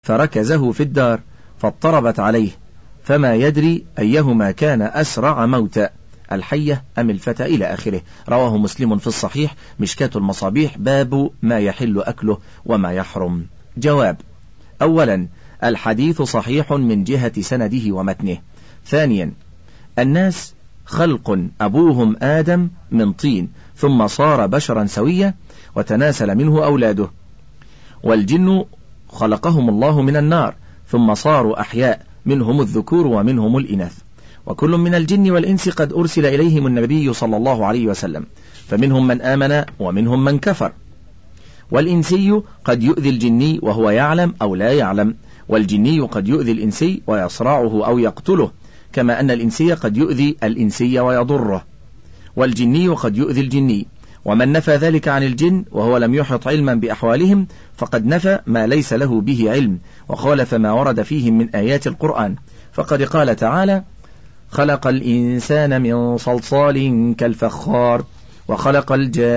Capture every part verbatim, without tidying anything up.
فركزه في الدار فاضطربت عليه، فما يدري أيهما كان أسرع موتا، الحية أم الفتى إلى آخره. رواه مسلم في الصحيح مشكاة المصابيح باب ما يحل أكله وما يحرم. جواب: أولا، الحديث صحيح من جهة سنده ومتنه. ثانيا، الناس خلق أبوهم آدم من طين ثم صار بشرا سويا وتناسل منه أولاده، والجن خلقهم الله من النار ثم صاروا أحياء منهم الذكور ومنهم الإناث، وكل من الجن والإنس قد أرسل إليهم النبي صلى الله عليه وسلم، فمنهم من آمن ومنهم من كفر. والإنسي قد يؤذي الجني وهو يعلم أو لا يعلم، والجني قد يؤذي الإنسي ويصرعه أو يقتله، كما أن الإنسي قد يؤذي الإنسي ويضره، والجني قد يؤذي الجني. ومن نفى ذلك عن الجن وهو لم يحط علما بأحوالهم فقد نفى ما ليس له به علم، وخالف ما ورد فيهم من آيات القرآن، فقد قال تعالى: خلق الإنسان من صلصال كالفخار وخلق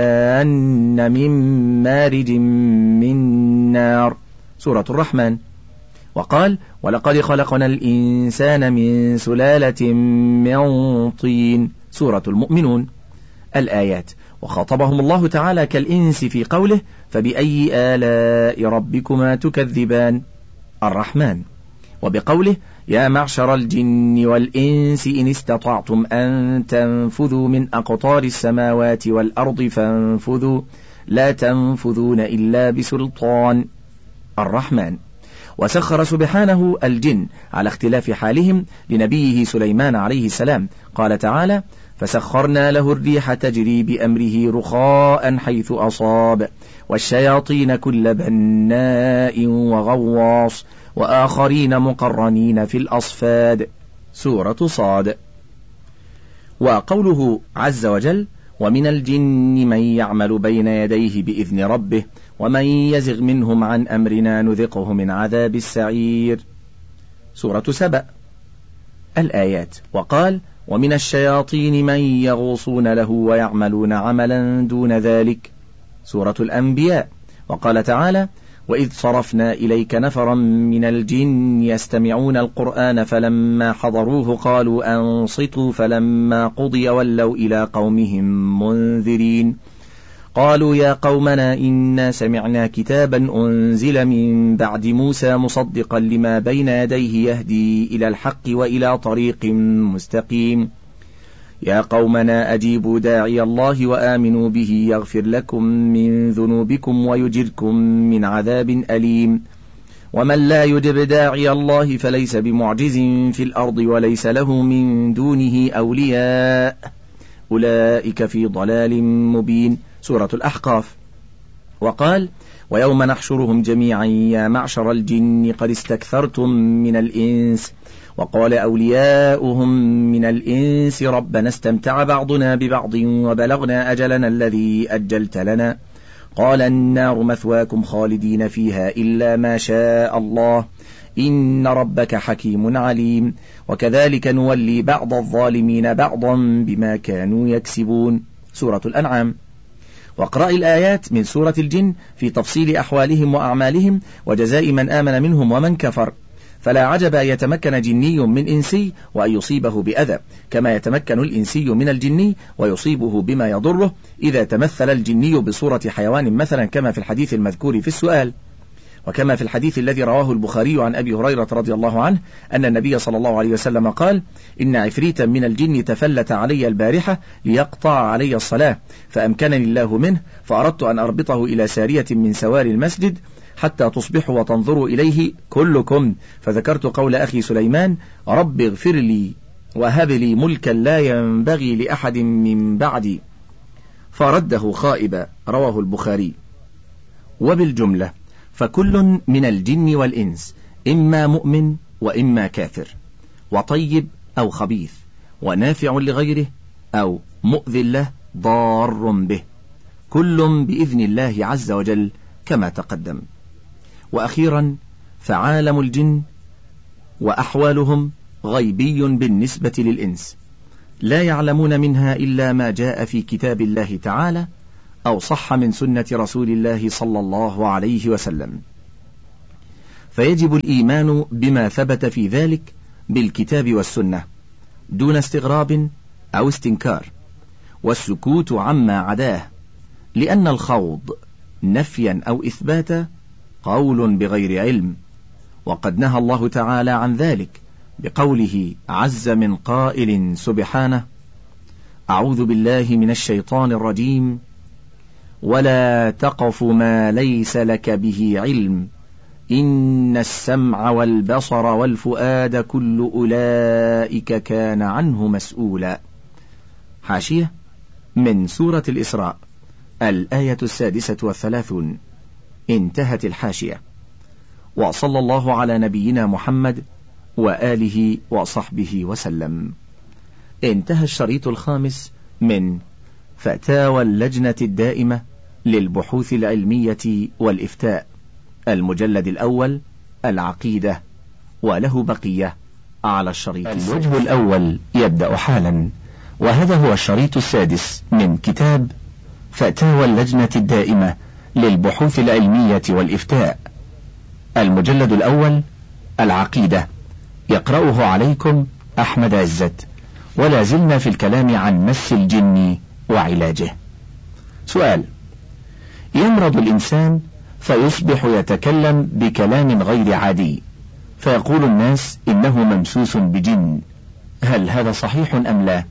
الجان من مارج من نار، سورة الرحمن. وقال: ولقد خلقنا الإنسان من سلالة من طين، سورة المؤمنون، الآيات. وخاطبهم الله تعالى كالإنس في قوله: فبأي آلاء ربكما تكذبان، الرحمن. وبقوله: يا معشر الجن والإنس إن استطعتم أن تنفذوا من أقطار السماوات والأرض فانفذوا لا تنفذون إلا بسلطان، الرحمن. وسخر سبحانه الجن على اختلاف حالهم لنبيه سليمان عليه السلام، قال تعالى: فسخرنا له الريح تجري بأمره رخاء حيث أصاب والشياطين كل بناء وغواص وآخرين مقرنين في الأصفاد، سورة صاد. وقوله عز وجل: ومن الجن من يعمل بين يديه بإذن ربه ومن يزغ منهم عن أمرنا نذقه من عذاب السعير، سورة سبأ، الآيات. وقال: ومن الشياطين من يغوصون له ويعملون عملا دون ذلك، سورة الأنبياء. وقال تعالى: وإذ صرفنا إليك نفرا من الجن يستمعون القرآن فلما حضروه قالوا أنصتوا فلما قضي ولوا إلى قومهم منذرين قالوا يا قومنا إنا سمعنا كتابا أنزل من بعد موسى مصدقا لما بين يديه يهدي إلى الحق وإلى طريق مستقيم يا قومنا أجيبوا داعي الله وآمنوا به يغفر لكم من ذنوبكم ويجركم من عذاب أليم ومن لا يجب داعي الله فليس بمعجز في الأرض وليس له من دونه أولياء أولئك في ضلال مبين، سورة الأحقاف. وقال: ويوم نحشرهم جميعا يا معشر الجن قد استكثرتم من الإنس وقال أولياؤهم من الإنس ربنا استمتع بعضنا ببعض وبلغنا أجلنا الذي أجلت لنا قال النار مثواكم خالدين فيها إلا ما شاء الله إن ربك حكيم عليم وكذلك نولي بعض الظالمين بعضا بما كانوا يكسبون، سورة الأنعام. واقرأ الآيات من سورة الجن في تفصيل أحوالهم وأعمالهم وجزاء من آمن منهم ومن كفر، فلا عجب أن يتمكن جني من إنسي وأن يصيبه بأذى كما يتمكن الإنسي من الجني ويصيبه بما يضره إذا تمثل الجني بصورة حيوان مثلا كما في الحديث المذكور في السؤال، وكما في الحديث الذي رواه البخاري عن أبي هريرة رضي الله عنه أن النبي صلى الله عليه وسلم قال: إن عفريتا من الجن تفلت علي البارحة ليقطع علي الصلاة فأمكنني الله منه فأردت أن أربطه إلى سارية من سواري المسجد حتى تصبحوا وتنظروا إليه كلكم، فذكرت قول أخي سليمان: رب اغفر لي وهب لي ملكا لا ينبغي لأحد من بعدي، فرده خائبا، رواه البخاري. وبالجملة فكل من الجن والإنس إما مؤمن وإما كافر، وطيب أو خبيث، ونافع لغيره أو مؤذن له ضار به، كل بإذن الله عز وجل كما تقدم. وأخيرا فعالم الجن وأحوالهم غيبي بالنسبة للإنس، لا يعلمون منها إلا ما جاء في كتاب الله تعالى أو صح من سنة رسول الله صلى الله عليه وسلم، فيجب الإيمان بما ثبت في ذلك بالكتاب والسنة دون استغراب أو استنكار، والسكوت عما عداه، لأن الخوض نفيا أو إثباتا قول بغير علم، وقد نهى الله تعالى عن ذلك بقوله عز من قائل سبحانه: أعوذ بالله من الشيطان الرجيم، ولا تقف ما ليس لك به علم، إن السمع والبصر والفؤاد كل أولئك كان عنه مسؤولا. حاشية من سورة الإسراء، الآية السادسة والثلاثون. انتهت الحاشية. وصلى الله على نبينا محمد وآله وصحبه وسلم. انتهى الشريط الخامس من فتاوى اللجنة الدائمة للبحوث العلمية والإفتاء، المجلد الأول، العقيدة، وله بقية على الشريط. الوجه الأول يبدأ حالا، وهذا هو الشريط السادس من كتاب فتاوى اللجنة الدائمة للبحوث العلمية والإفتاء، المجلد الأول، العقيدة، يقرأه عليكم أحمد عزت، ولا زلنا في الكلام عن مس الجن وعلاجه. سؤال: يمرض الإنسان فيصبح يتكلم بكلام غير عادي، فيقول الناس إنه ممسوس بجن، هل هذا صحيح أم لا؟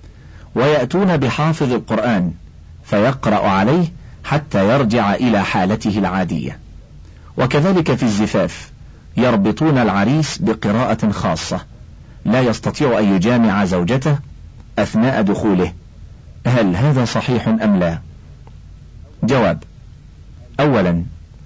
ويأتون بحافظ القرآن فيقرأ عليه حتى يرجع إلى حالته العادية. وكذلك في الزفاف يربطون العريس بقراءة خاصة، لا يستطيع أن يجامع زوجته أثناء دخوله، هل هذا صحيح أم لا؟ جواب: أولا،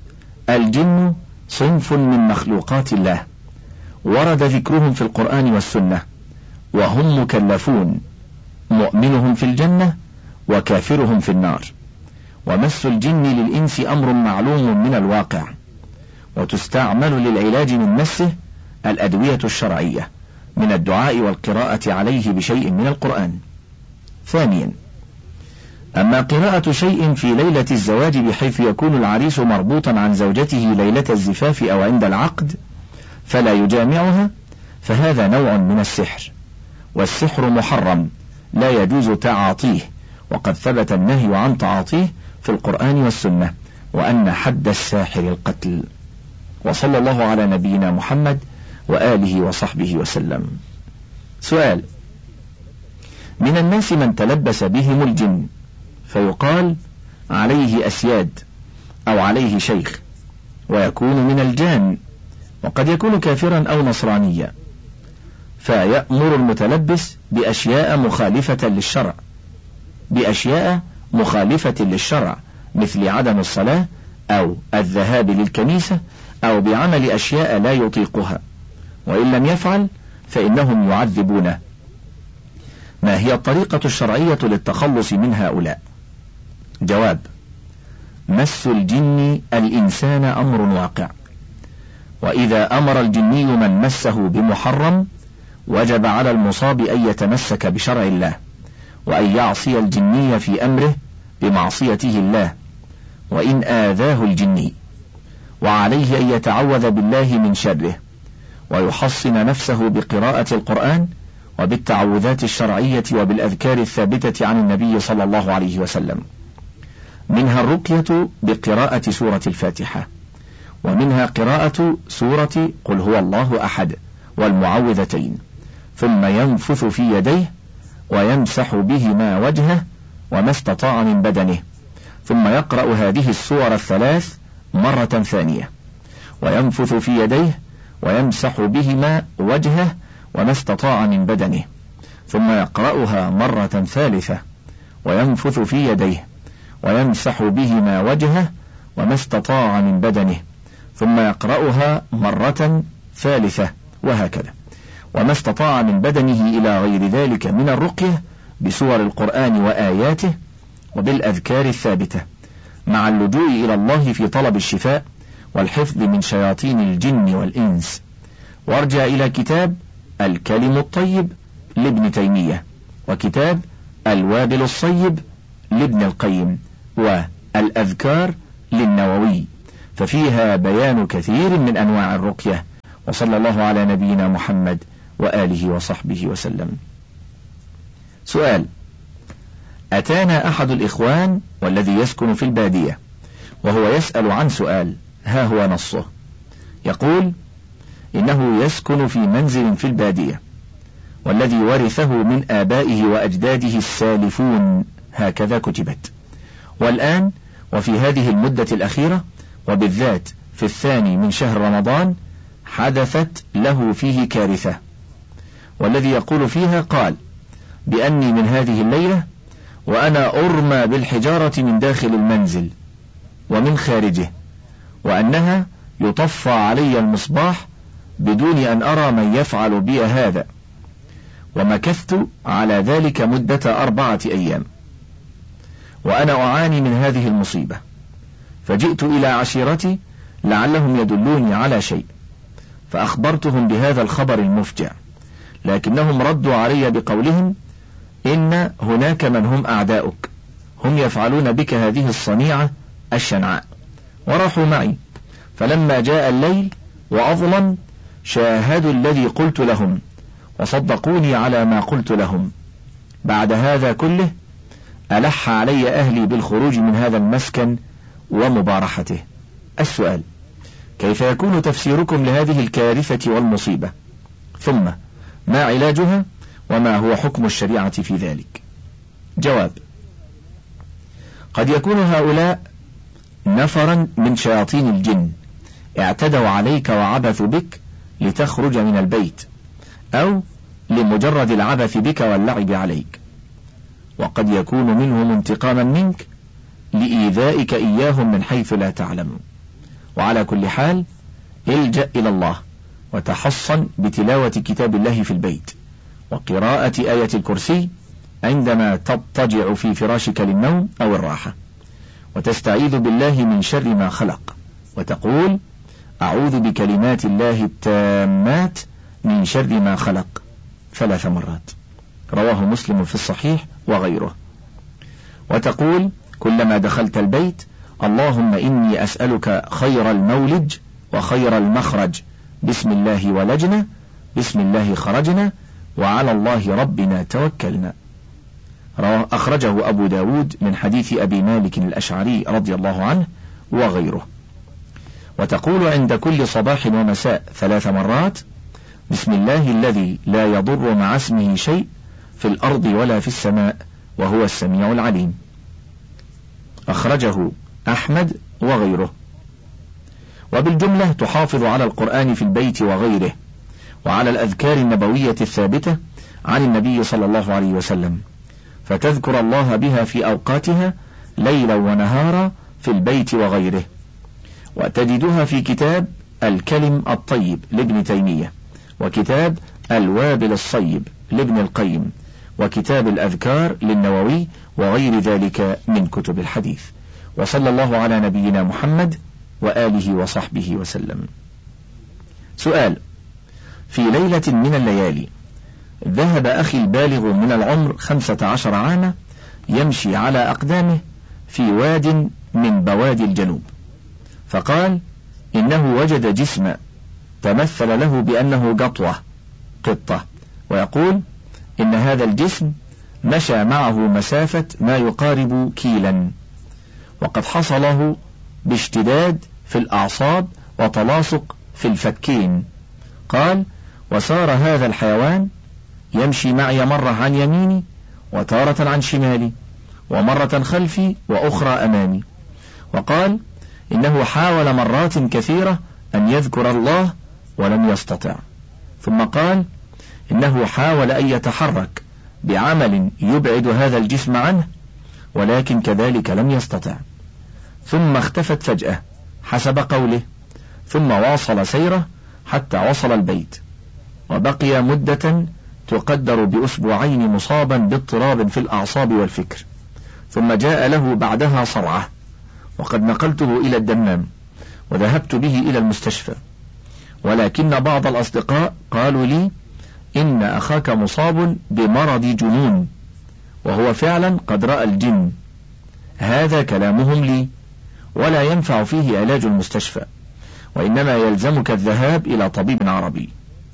الجن صنف من مخلوقات الله، ورد ذكرهم في القرآن والسنة، وهم مكلفون، مؤمنهم في الجنة وكافرهم في النار. ومس الجن للإنس أمر معلوم من الواقع، وتستعمل للعلاج من مسه الأدوية الشرعية من الدعاء والقراءة عليه بشيء من القرآن. ثانيا، أما قراءة شيء في ليلة الزواج بحيث يكون العريس مربوطا عن زوجته ليلة الزفاف أو عند العقد فلا يجامعها، فهذا نوع من السحر، والسحر محرم لا يجوز تعاطيه، وقد ثبت النهي عن تعاطيه في القرآن والسنة، وأن حد الساحر القتل. وصلى الله على نبينا محمد وآله وصحبه وسلم. سؤال: من الناس من تلبس بهم الجن فيقال عليه أسياد أو عليه شيخ، ويكون من الجان، وقد يكون كافرا أو نصرانيا، فيأمر المتلبس بأشياء مخالفة للشرع بأشياء مخالفة للشرع مثل عدم الصلاة أو الذهاب للكنيسة أو بعمل أشياء لا يطيقها، وإن لم يفعل فإنهم يعذبونه. ما هي الطريقة الشرعية للتخلص من هؤلاء؟ جواب: مس الجن الإنسان أمر واقع، وإذا أمر الجني من مسه بمحرم وجب على المصاب أن يتمسك بشرع الله، وأن يعصي الجني في أمره بمعصيته الله وإن آذاه الجني، وعليه أن يتعوذ بالله من شره، ويحصن نفسه بقراءة القرآن وبالتعوذات الشرعية وبالأذكار الثابتة عن النبي صلى الله عليه وسلم. منها الرقية بقراءة سورة الفاتحة، ومنها قراءة سورة قل هو الله أحد والمعوذتين، ثم ينفث في يديه ويمسح بهما وجهه وما استطاع من بدنه، ثم يقرأ هذه السور الثلاث مرة ثانية، وينفث في يديه ويمسح بهما وجهه وما استطاع من بدنه، ثم يقرأها مرة ثالثة وينفث في يديه ويمسح بهما وجهه وما استطاع من بدنه، ثم يقرأها مرة ثالثة، وهكذا، وما استطاع من بدنه إلى غير ذلك من الرقية بسور القرآن وآياته وبالأذكار الثابتة، مع اللجوء إلى الله في طلب الشفاء والحفظ من شياطين الجن والإنس. وارجع إلى كتاب الكلم الطيب لابن تيمية، وكتاب الوابل الصيب لابن القيم، والأذكار للنووي، ففيها بيان كثير من أنواع الرقية. وصلى الله على نبينا محمد وآله وصحبه وسلم. سؤال: أتانا أحد الإخوان والذي يسكن في البادية وهو يسأل عن سؤال، ها هو نصه، يقول: إنه يسكن في منزل في البادية والذي ورثه من آبائه وأجداده السالفون، هكذا كتبت، والآن وفي هذه المدة الأخيرة وبالذات في الثاني من شهر رمضان حدثت له فيه كارثة، والذي يقول فيها قال بأني من هذه الليلة وأنا أرمى بالحجارة من داخل المنزل ومن خارجه، وأنها يطفى علي المصباح بدون أن أرى من يفعل بي هذا، ومكثت على ذلك مدة أربعة أيام وأنا أعاني من هذه المصيبة، فجئت إلى عشيرتي لعلهم يدلوني على شيء، فأخبرتهم بهذا الخبر المفجع، لكنهم ردوا علي بقولهم: إن هناك من هم أعداؤك، هم يفعلون بك هذه الصنيعة الشنعاء، وراحوا معي، فلما جاء الليل وأظلم شاهدوا الذي قلت لهم وصدقوني على ما قلت لهم. بعد هذا كله ألح علي أهلي بالخروج من هذا المسكن ومبارحته. السؤال: كيف يكون تفسيركم لهذه الكارثة والمصيبة؟ ثم ما علاجها وما هو حكم الشريعة في ذلك؟ جواب: قد يكون هؤلاء نفرا من شياطين الجن اعتدوا عليك وعبثوا بك لتخرج من البيت، أو لمجرد العبث بك واللعب عليك، وقد يكون منهم انتقاما منك لإيذائك إياهم من حيث لا تعلم. وعلى كل حال الجأ إلى الله وتحصن بتلاوة كتاب الله في البيت وقراءة آية الكرسي عندما تضطجع في فراشك للنوم أو الراحة، وتستعيذ بالله من شر ما خلق، وتقول: أعوذ بكلمات الله التامات من شر ما خلق ثلاث مرات، رواه مسلم في الصحيح وغيره. وتقول كلما دخلت البيت: اللهم إني أسألك خير المولج وخير المخرج، بسم الله ولجنا، بسم الله خرجنا، وعلى الله ربنا توكلنا. أخرجه أبو داود من حديث أبي مالك الأشعري رضي الله عنه وغيره. وتقول عند كل صباح ومساء ثلاث مرات: بسم الله الذي لا يضر مع اسمه شيء في الأرض ولا في السماء وهو السميع العليم. أخرجه أحمد وغيره. وبالجملة تحافظ على القرآن في البيت وغيره، وعلى الأذكار النبوية الثابتة عن النبي صلى الله عليه وسلم، فتذكر الله بها في أوقاتها ليلا ونهارا في البيت وغيره. وتجدها في كتاب الكلم الطيب لابن تيمية، وكتاب الوابل الصيب لابن القيم، وكتاب الأذكار للنووي، وغير ذلك من كتب الحديث. وصلى الله على نبينا محمد وآله وصحبه وسلم. سؤال: في ليلة من الليالي ذهب أخي البالغ من العمر خمسة عشر عاما يمشي على أقدامه في واد من بوادي الجنوب، فقال إنه وجد جسم تمثل له بأنه قطوة قطة، ويقول إن هذا الجسم مشى معه مسافة ما يقارب كيلا، وقد حصله باشتداد في الأعصاب وتلاصق في الفكين. قال: وسار هذا الحيوان يمشي معي مرة عن يميني وتارة عن شمالي، ومرة خلفي وأخرى أمامي. وقال إنه حاول مرات كثيرة أن يذكر الله ولم يستطع. ثم قال إنه حاول أن يتحرك بعمل يبعد هذا الجسم عنه، ولكن كذلك لم يستطع، ثم اختفت فجأة حسب قوله، ثم واصل سيره حتى وصل البيت، وبقي مدة تقدر بأسبوعين مصابا باضطراب في الأعصاب والفكر، ثم جاء له بعدها صرعة، وقد نقلته إلى الدمام وذهبت به إلى المستشفى، ولكن بعض الأصدقاء قالوا لي إن أخاك مصاب بمرض جنون، وهو فعلا قد رأى الجن. هذا كلامهم لي، ولا ينفع فيه علاج المستشفى، وإنما يلزمك الذهاب إلى طبيب عربي.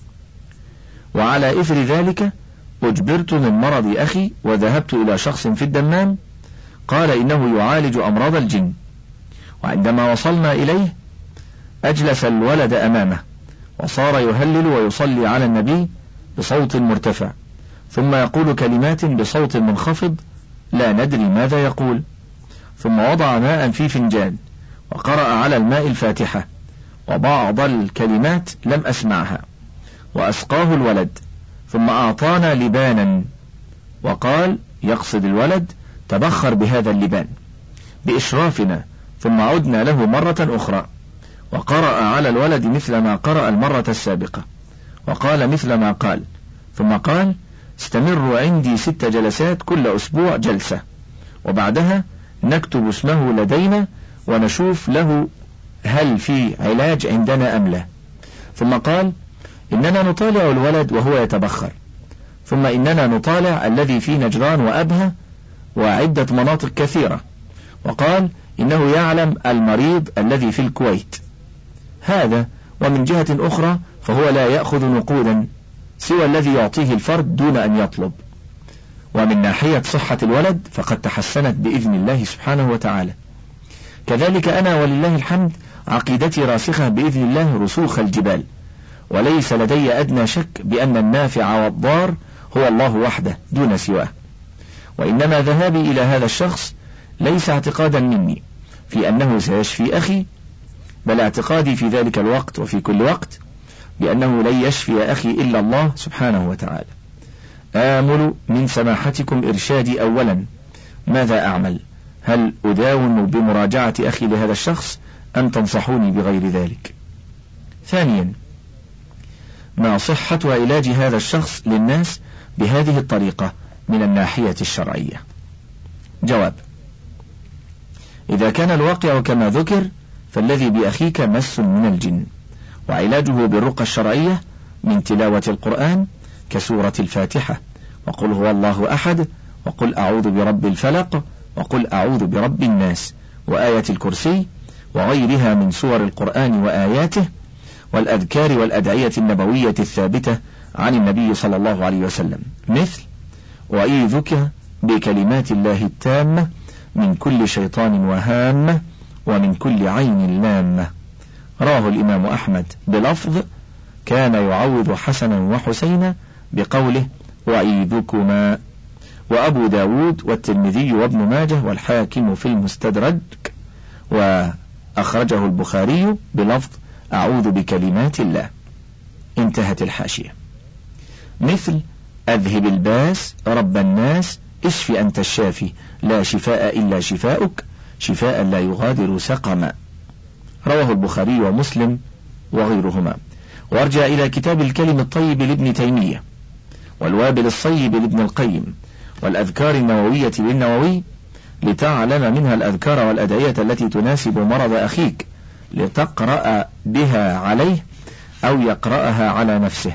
وعلى إثر ذلك أجبرت من مرض أخي وذهبت إلى شخص في الدمام قال إنه يعالج أمراض الجن، وعندما وصلنا إليه أجلس الولد أمامه وصار يهلل ويصلي على النبي بصوت مرتفع، ثم يقول كلمات بصوت منخفض لا ندري ماذا يقول، ثم وضع ماء في فنجان وقرأ على الماء الفاتحة، وبعض الكلمات لم أسمعها، وأسقاه الولد، ثم أعطانا لبانا وقال يقصد الولد تبخر بهذا اللبان بإشرافنا، ثم عدنا له مرة أخرى وقرأ على الولد مثل ما قرأ المرة السابقة وقال مثل ما قال، ثم قال استمروا عندي ست جلسات كل أسبوع جلسة، وبعدها نكتب اسمه لدينا ونشوف له هل في علاج عندنا أم لا. ثم قال إننا نطالع الولد وهو يتبخر، ثم إننا نطالع الذي في نجران وأبها وعدة مناطق كثيرة، وقال إنه يعلم المريض الذي في الكويت هذا، ومن جهة أخرى فهو لا يأخذ نقودا سوى الذي يعطيه الفرد دون أن يطلب. ومن ناحية صحة الولد فقد تحسنت بإذن الله سبحانه وتعالى. كذلك أنا ولله الحمد عقيدتي راسخة بإذن الله رسوخ الجبال، وليس لدي أدنى شك بأن النافع والضار هو الله وحده دون سواه، وإنما ذهابي إلى هذا الشخص ليس اعتقادا مني في أنه سيشفي أخي، بل اعتقادي في ذلك الوقت وفي كل وقت بأنه لن يشفي أخي إلا الله سبحانه وتعالى. آمل من سماحتكم إرشادي أولا ماذا أعمل؟ هل أداوم بمراجعة أخي لهذا الشخص أم تنصحوني بغير ذلك؟ ثانيا، ما صحة علاج هذا الشخص للناس بهذه الطريقة من الناحية الشرعية؟ جواب: إذا كان الواقع كما ذكر فالذي بأخيك مس من الجن، وعلاجه بالرقى الشرعية من تلاوة القرآن كسورة الفاتحة وقل هو الله أحد وقل أعوذ برب الفلق وقل أعوذ برب الناس وآية الكرسي وغيرها من سور القرآن وآياته، والأذكار والأدعية النبوية الثابتة عن النبي صلى الله عليه وسلم، مثل أعيذك بكلمات الله التامة من كل شيطان وهامة ومن كل عين لامة. رواه الإمام أحمد بلفظ كان يعوذ حسنا وحسينا بقوله أعيذكما، وأبو داود والترمذي وابن ماجه والحاكم في المستدرك، وأخرجه البخاري بلفظ أعوذ بكلمات الله. انتهت الحاشية. مثل أذهب الباس رب الناس اشف أنت الشافي لا شفاء إلا شفاؤك شفاء لا يغادر سقما. رواه البخاري ومسلم وغيرهما. وارجع إلى كتاب الكلم الطيب لابن تيمية، والوابل الصيب لابن القيم، والأذكار النووية للنووي، لتعلم منها الأذكار والأدعية التي تناسب مرض أخيك لتقرأ بها عليه أو يقرأها على نفسه.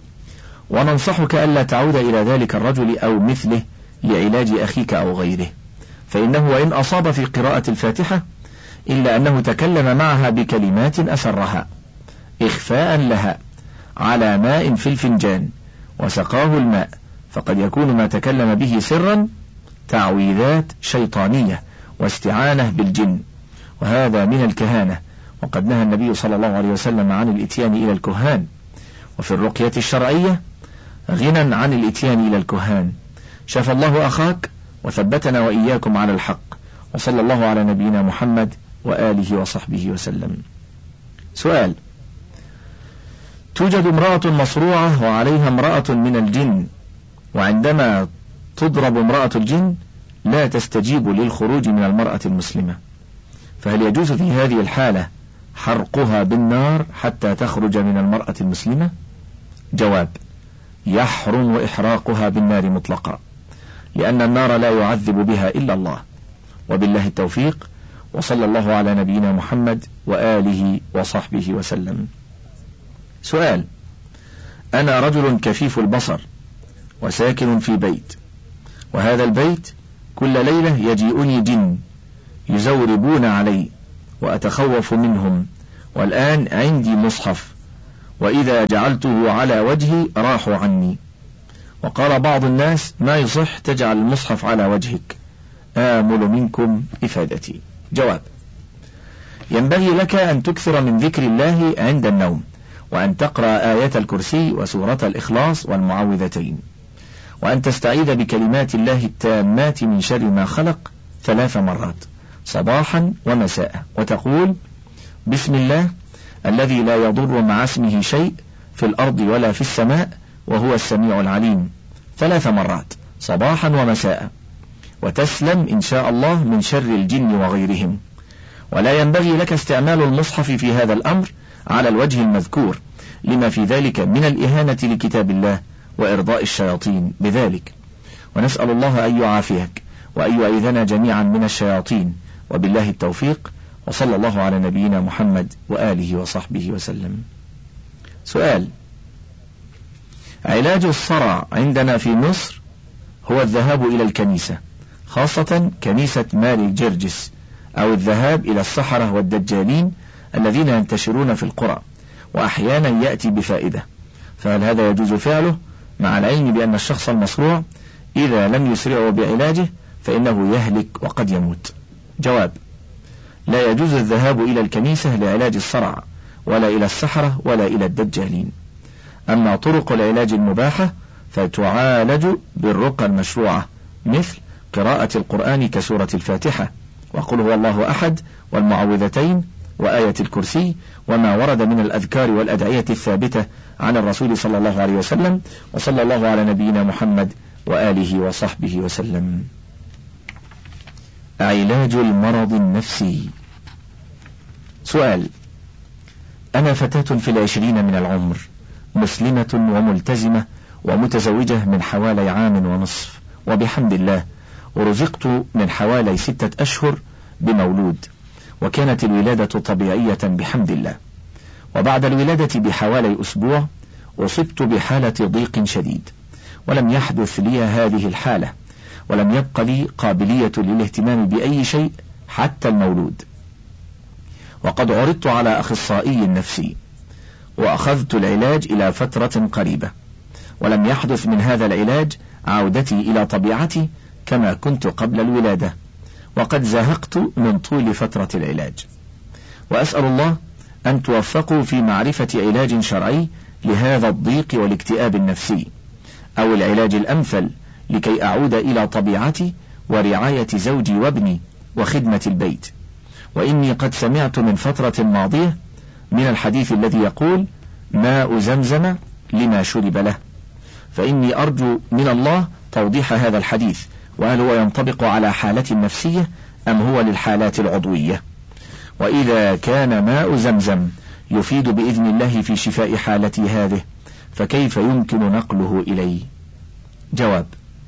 وننصحك ألا تعود إلى ذلك الرجل أو مثله لعلاج أخيك أو غيره، فإنه وإن أصاب في قراءة الفاتحة إلا أنه تكلم معها بكلمات أسرها إخفاء لها على ماء في الفنجان وسقاه الماء، فقد يكون ما تكلم به سرا تعويذات شيطانية واستعانة بالجن، وهذا من الكهانة، وقد نهى النبي صلى الله عليه وسلم عن الإتيان إلى الكهان. وفي الرقية الشرعية غنى عن الإتيان إلى الكهان. شفى الله أخاك وثبتنا وإياكم على الحق، وصلى الله على نبينا محمد وآله وصحبه وسلم. سؤال: توجد امرأة مصروعة وعليها امرأة من الجن، وعندما تضرب امرأة الجن لا تستجيب للخروج من المرأة المسلمة، فهل يجوز في هذه الحالة حرقها بالنار حتى تخرج من المرأة المسلمة؟ جواب: يحرم إحراقها بالنار مطلقا، لأن النار لا يعذب بها إلا الله. وبالله التوفيق، وصلى الله على نبينا محمد وآله وصحبه وسلم. سؤال: أنا رجل كفيف البصر وساكن في بيت، وهذا البيت كل ليلة يجيئني جن يزوربون علي وأتخوف منهم، والآن عندي مصحف، وإذا جعلته على وجهي راحوا عني. وقال بعض الناس: ما يصح تجعل المصحف على وجهك، آمل منكم إفادتي. جواب: ينبغي لك أن تكثر من ذكر الله عند النوم، وأن تقرأ آية الكرسي وسورة الإخلاص والمعوذتين، وأن تستعيذ بكلمات الله التامات من شر ما خلق ثلاث مرات صباحا ومساء، وتقول: بسم الله الذي لا يضر مع اسمه شيء في الأرض ولا في السماء وهو السميع العليم ثلاث مرات صباحا ومساء، وتسلم إن شاء الله من شر الجن وغيرهم. ولا ينبغي لك استعمال المصحف في هذا الأمر على الوجه المذكور، لما في ذلك من الإهانة لكتاب الله وإرضاء الشياطين بذلك، ونسأل الله أن يعافيك وأن يعيذنا جميعا من الشياطين، وبالله التوفيق، وصلى الله على نبينا محمد وآله وصحبه وسلم. سؤال: علاج الصرع عندنا في مصر هو الذهاب إلى الكنيسة، خاصة كنيسة ماري جرجس، أو الذهاب إلى السحرة والدجالين الذين ينتشرون في القرى، وأحيانا يأتي بفائدة، فهل هذا يجوز فعله مع العلم بأن الشخص المصروع إذا لم يسرعوا بعلاجه فإنه يهلك وقد يموت؟ جواب: لا يجوز الذهاب إلى الكنيسة لعلاج الصرع، ولا إلى السحرة، ولا إلى الدجالين. أما طرق العلاج المباحة فتعالج بالرقى المشروعة، مثل قراءة القرآن كسورة الفاتحة، وقل هو الله أحد، والمعوذتين، وآية الكرسي، وما ورد من الأذكار والأدعية الثابتة عن الرسول صلى الله عليه وسلم. وصلى الله على نبينا محمد وآله وصحبه وسلم. علاج المرض النفسي. سؤال: أنا فتاة في العشرين من العمر، مسلمة وملتزمة ومتزوجة من حوالي عام ونصف، وبحمد الله ورزقت من حوالي ستة أشهر بمولود، وكانت الولادة طبيعية بحمد الله. وبعد الولادة بحوالي أسبوع أصبت بحالة ضيق شديد، ولم يحدث لي هذه الحالة، ولم يبق لي قابلية للاهتمام بأي شيء حتى المولود. وقد عرضت على أخصائي نفسي، وأخذت العلاج إلى فترة قريبة، ولم يحدث من هذا العلاج عودتي إلى طبيعتي كما كنت قبل الولادة، وقد زهقت من طول فترة العلاج. وأسأل الله أن توفقوا في معرفة علاج شرعي لهذا الضيق والاكتئاب النفسي، أو العلاج الأمثل لكي أعود إلى طبيعتي ورعاية زوجي وابني وخدمة البيت. وإني قد سمعت من فترة ماضية من الحديث الذي يقول: ماء زمزم لما شرب له، فإني أرجو من الله توضيح هذا الحديث، وهل هو ينطبق على حالة نفسية أم هو للحالات العضوية؟ وإذا كان ماء زمزم يفيد بإذن الله في شفاء حالتي هذه، فكيف يمكن نقله إلي؟ جواب: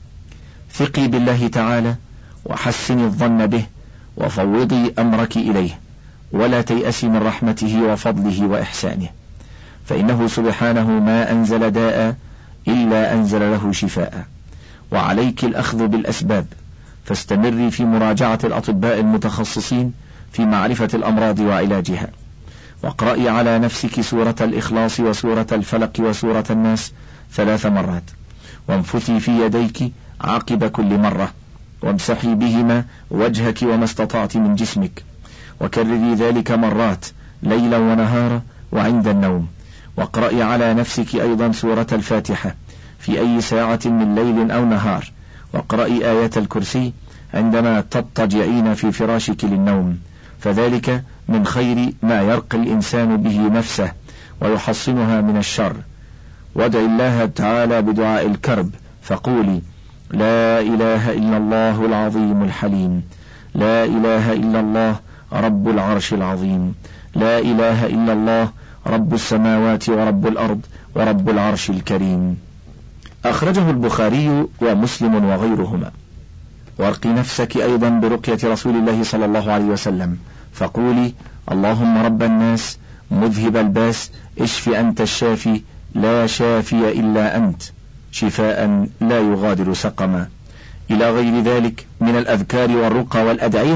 ثقي بالله تعالى، وحسني الظن به، وفوضي أمرك إليه، ولا تيأسي من رحمته وفضله وإحسانه، فإنه سبحانه ما أنزل داء إلا أنزل له شفاء. وعليك الأخذ بالأسباب، فاستمري في مراجعة الأطباء المتخصصين في معرفة الأمراض وعلاجها، واقرأي على نفسك سورة الإخلاص وسورة الفلق وسورة الناس ثلاث مرات، وانفثي في يديك عقب كل مرة، وامسحي بهما وجهك وما استطعت من جسمك، وكرري ذلك مرات ليلا ونهارا وعند النوم. واقرأي على نفسك أيضا سورة الفاتحة في أي ساعة من ليل أو نهار، واقرأي آية الكرسي عندما تضطجعين في فراشك للنوم، فذلك من خير ما يرقي الإنسان به نفسه ويحصنها من الشر. وادعي الله تعالى بدعاء الكرب، فقولي: لا إله إلا الله العظيم الحليم، لا إله إلا الله رب العرش العظيم، لا إله إلا الله رب السماوات ورب الأرض ورب العرش الكريم. أخرجه البخاري ومسلم وغيرهما. وارقي نفسك أيضا برقية رسول الله صلى الله عليه وسلم، فقولي: اللهم رب الناس مذهب الباس اشف أنت الشافي لا شافي إلا أنت شفاء لا يغادر سقما، إلى غير ذلك من الأذكار والرقى والأدعية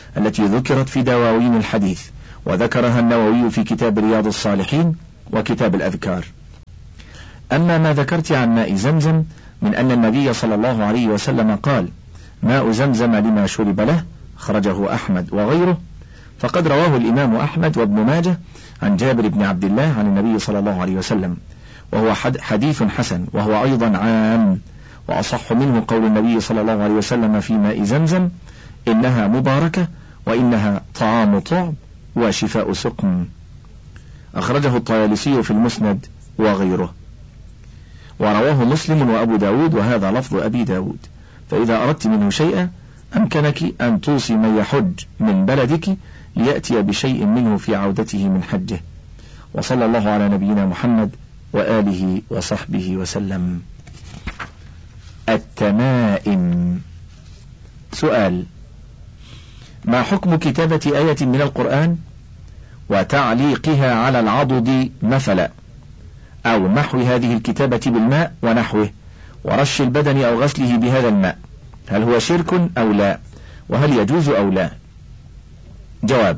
التي ذكرت في دواوين الحديث، وذكرها النووي في كتاب رياض الصالحين وكتاب الأذكار. أما ما ذكرت عن ماء زمزم من أن النبي صلى الله عليه وسلم قال: ماء زمزم لما شرب له، أخرجه أحمد وغيره، فقد رواه الإمام أحمد وابن ماجه عن جابر بن عبد الله عن النبي صلى الله عليه وسلم، وهو حديث حسن، وهو أيضا عام، وأصح منه قول النبي صلى الله عليه وسلم في ماء زمزم: إنها مباركة وإنها طعام طعم وشفاء سقم. أخرجه الطيالسي في المسند وغيره، ورواه مسلم وأبو داود، وهذا لفظ أبي داود. فإذا أردت منه شيئا أمكنك أن توصي من يحج من بلدك ليأتي بشيء منه في عودته من حجه. وصلى الله على نبينا محمد وآله وصحبه وسلم. التمائم. سؤال: ما حكم كتابة آية من القرآن وتعليقها على العضد مثلا، أو محو هذه الكتابة بالماء ونحوه، ورش البدن أو غسله بهذا الماء؟ هل هو شرك أو لا؟ وهل يجوز أو لا؟ جواب: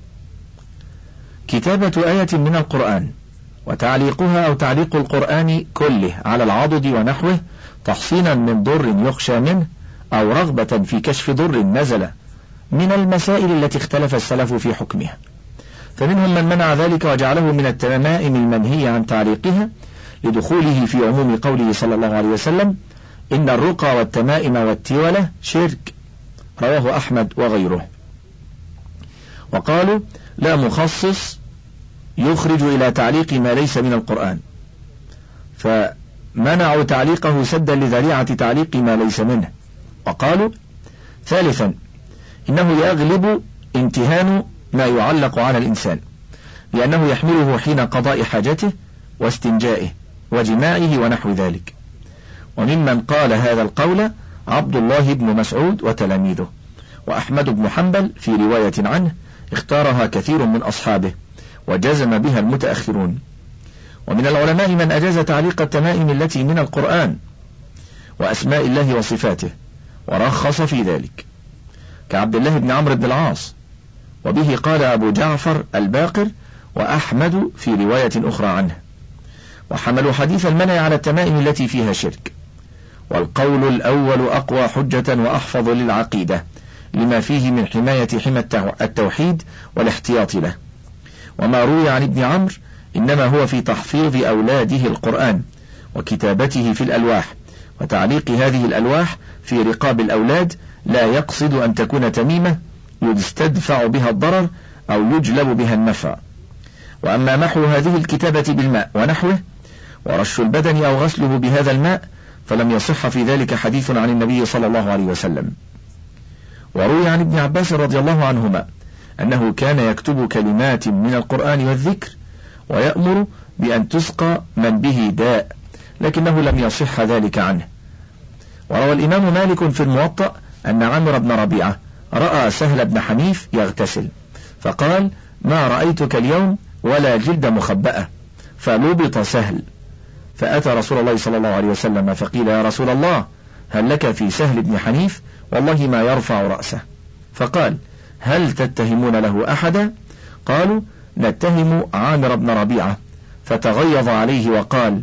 كتابة آية من القرآن وتعليقها أو تعليق القرآن كله على العضد ونحوه تحصينا من ضر يخشى منه، أو رغبة في كشف ضر نزل، من المسائل التي اختلف السلف في حكمها، فمنهم من منع ذلك وجعله من التمائم المنهي عن تعليقها لدخوله في عموم قوله صلى الله عليه وسلم: إن الرقى والتمائم والتولة شرك، رواه أحمد وغيره. وقالوا: لا مخصص يخرج إلى تعليق ما ليس من القرآن، فمنعوا تعليقه سدا لذريعة تعليق ما ليس منه. وقالوا: ثالثا، إنه يغلب امتهان ما يعلق على الإنسان، لأنه يحمله حين قضاء حاجته واستنجائه وجماعه ونحو ذلك. وممن قال هذا القول عبد الله بن مسعود وتلاميذه، وأحمد بن حنبل في رواية عنه اختارها كثير من أصحابه، وجزم بها المتأخرون. ومن العلماء من أجاز تعليق التمائم التي من القرآن وأسماء الله وصفاته، ورخص في ذلك، كعبد الله بن عمرو بن العاص، وبه قال أبو جعفر الباقر وأحمد في رواية أخرى عنه، وحملوا حديث المنع على التمائم التي فيها شرك. والقول الأول أقوى حجة وأحفظ للعقيدة، لما فيه من حماية حمى التوحيد والاحتياط له. وما روي عن ابن عمرو إنما هو في تحفيظ أولاده القرآن وكتابته في الألواح، وتعليق هذه الألواح في رقاب الأولاد، لا يقصد أن تكون تميمة يستدفع بها الضرر أو يجلب بها النفع. وأما محو هذه الكتابة بالماء ونحوه ورش البدن أو غسله بهذا الماء فلم يصح في ذلك حديث عن النبي صلى الله عليه وسلم. وروي عن ابن عباس رضي الله عنهما أنه كان يكتب كلمات من القرآن والذكر ويأمر بأن تسقى من به داء، لكنه لم يصح ذلك عنه. وروى الإمام مالك في الموطأ أن عمرو بن ربيعة رأى سهل بن حنيف يغتسل فقال: ما رأيتك اليوم ولا جلد مخبأة، فلبط سهل، فأتى رسول الله صلى الله عليه وسلم فقيل: يا رسول الله، هل لك في سهل بن حنيف؟ والله ما يرفع رأسه. فقال: هل تتهمون له أحدا؟ قالوا: نتهم عامر بن ربيعة. فتغيظ عليه وقال: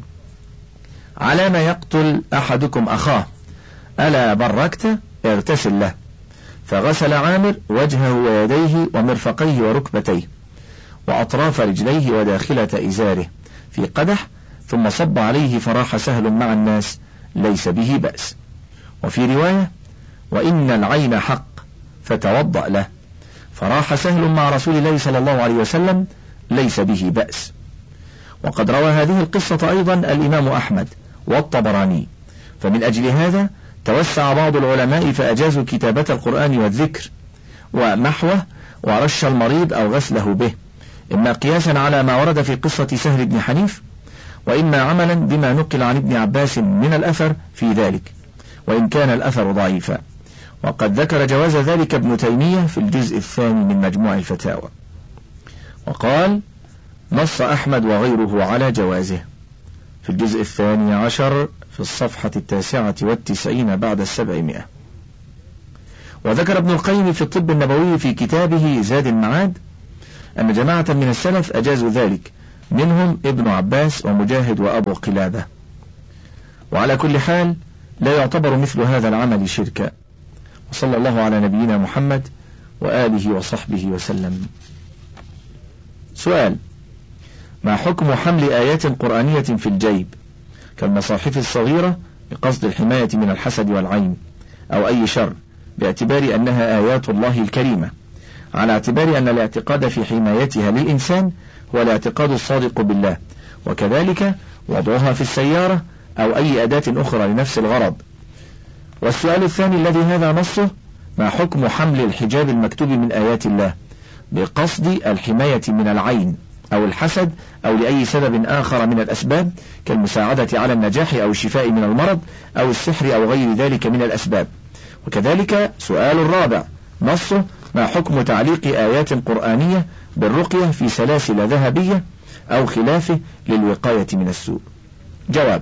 على ما يقتل أحدكم أخاه؟ ألا بركت؟ اغتسل له. فغسل عامر وجهه ويديه ومرفقيه وركبتيه وأطراف رجليه وداخلة إزاره في قدح، ثم صب عليه فراح سهل مع الناس ليس به بأس. وفي رواية: وإن العين حق، فتوضأ له، فراح سهل مع رسول الله صلى الله عليه وسلم ليس به بأس. وقد روى هذه القصة أيضا الإمام أحمد والطبراني، فمن أجل هذا توسع بعض العلماء فأجازوا كتابة القرآن والذكر ومحوه ورش المريض أو غسله به، إما قياسا على ما ورد في قصة سهل بن حنيف، وإما عملا بما نقل عن ابن عباس من الأثر في ذلك، وإن كان الأثر ضعيفا. وقد ذكر جواز ذلك ابن تيمية في الجزء الثاني من مجموع الفتاوى، وقال: نص أحمد وغيره على جوازه في الجزء الثاني عشر في الصفحة التاسعة والتسعين بعد السبعمائة. وذكر ابن القيم في الطب النبوي في كتابه زاد المعاد أن جماعة من السلف أجازوا ذلك، منهم ابن عباس ومجاهد وأبو قلابة. وعلى كل حال لا يعتبر مثل هذا العمل شركا. وصلى الله على نبينا محمد وآله وصحبه وسلم. سؤال: ما حكم حمل آيات قرآنية في الجيب كالمصاحف الصغيرة بقصد الحماية من الحسد والعين أو أي شر، باعتبار أنها آيات الله الكريمة، على اعتبار أن الاعتقاد في حمايتها للإنسان هو الاعتقاد الصادق بالله، وكذلك وضعها في السيارة أو أي أداة أخرى لنفس الغرض؟ والسؤال الثاني الذي هذا نصه: ما حكم حمل الحجاب المكتوب من آيات الله بقصد الحماية من العين أو الحسد أو لأي سبب آخر من الأسباب كالمساعدة على النجاح أو الشفاء من المرض أو السحر أو غير ذلك من الأسباب؟ وكذلك سؤال الرابع نصه: ما حكم تعليق آيات قرآنية بالرقية في سلاسل ذهبية أو خلافه للوقاية من السوء؟ جواب: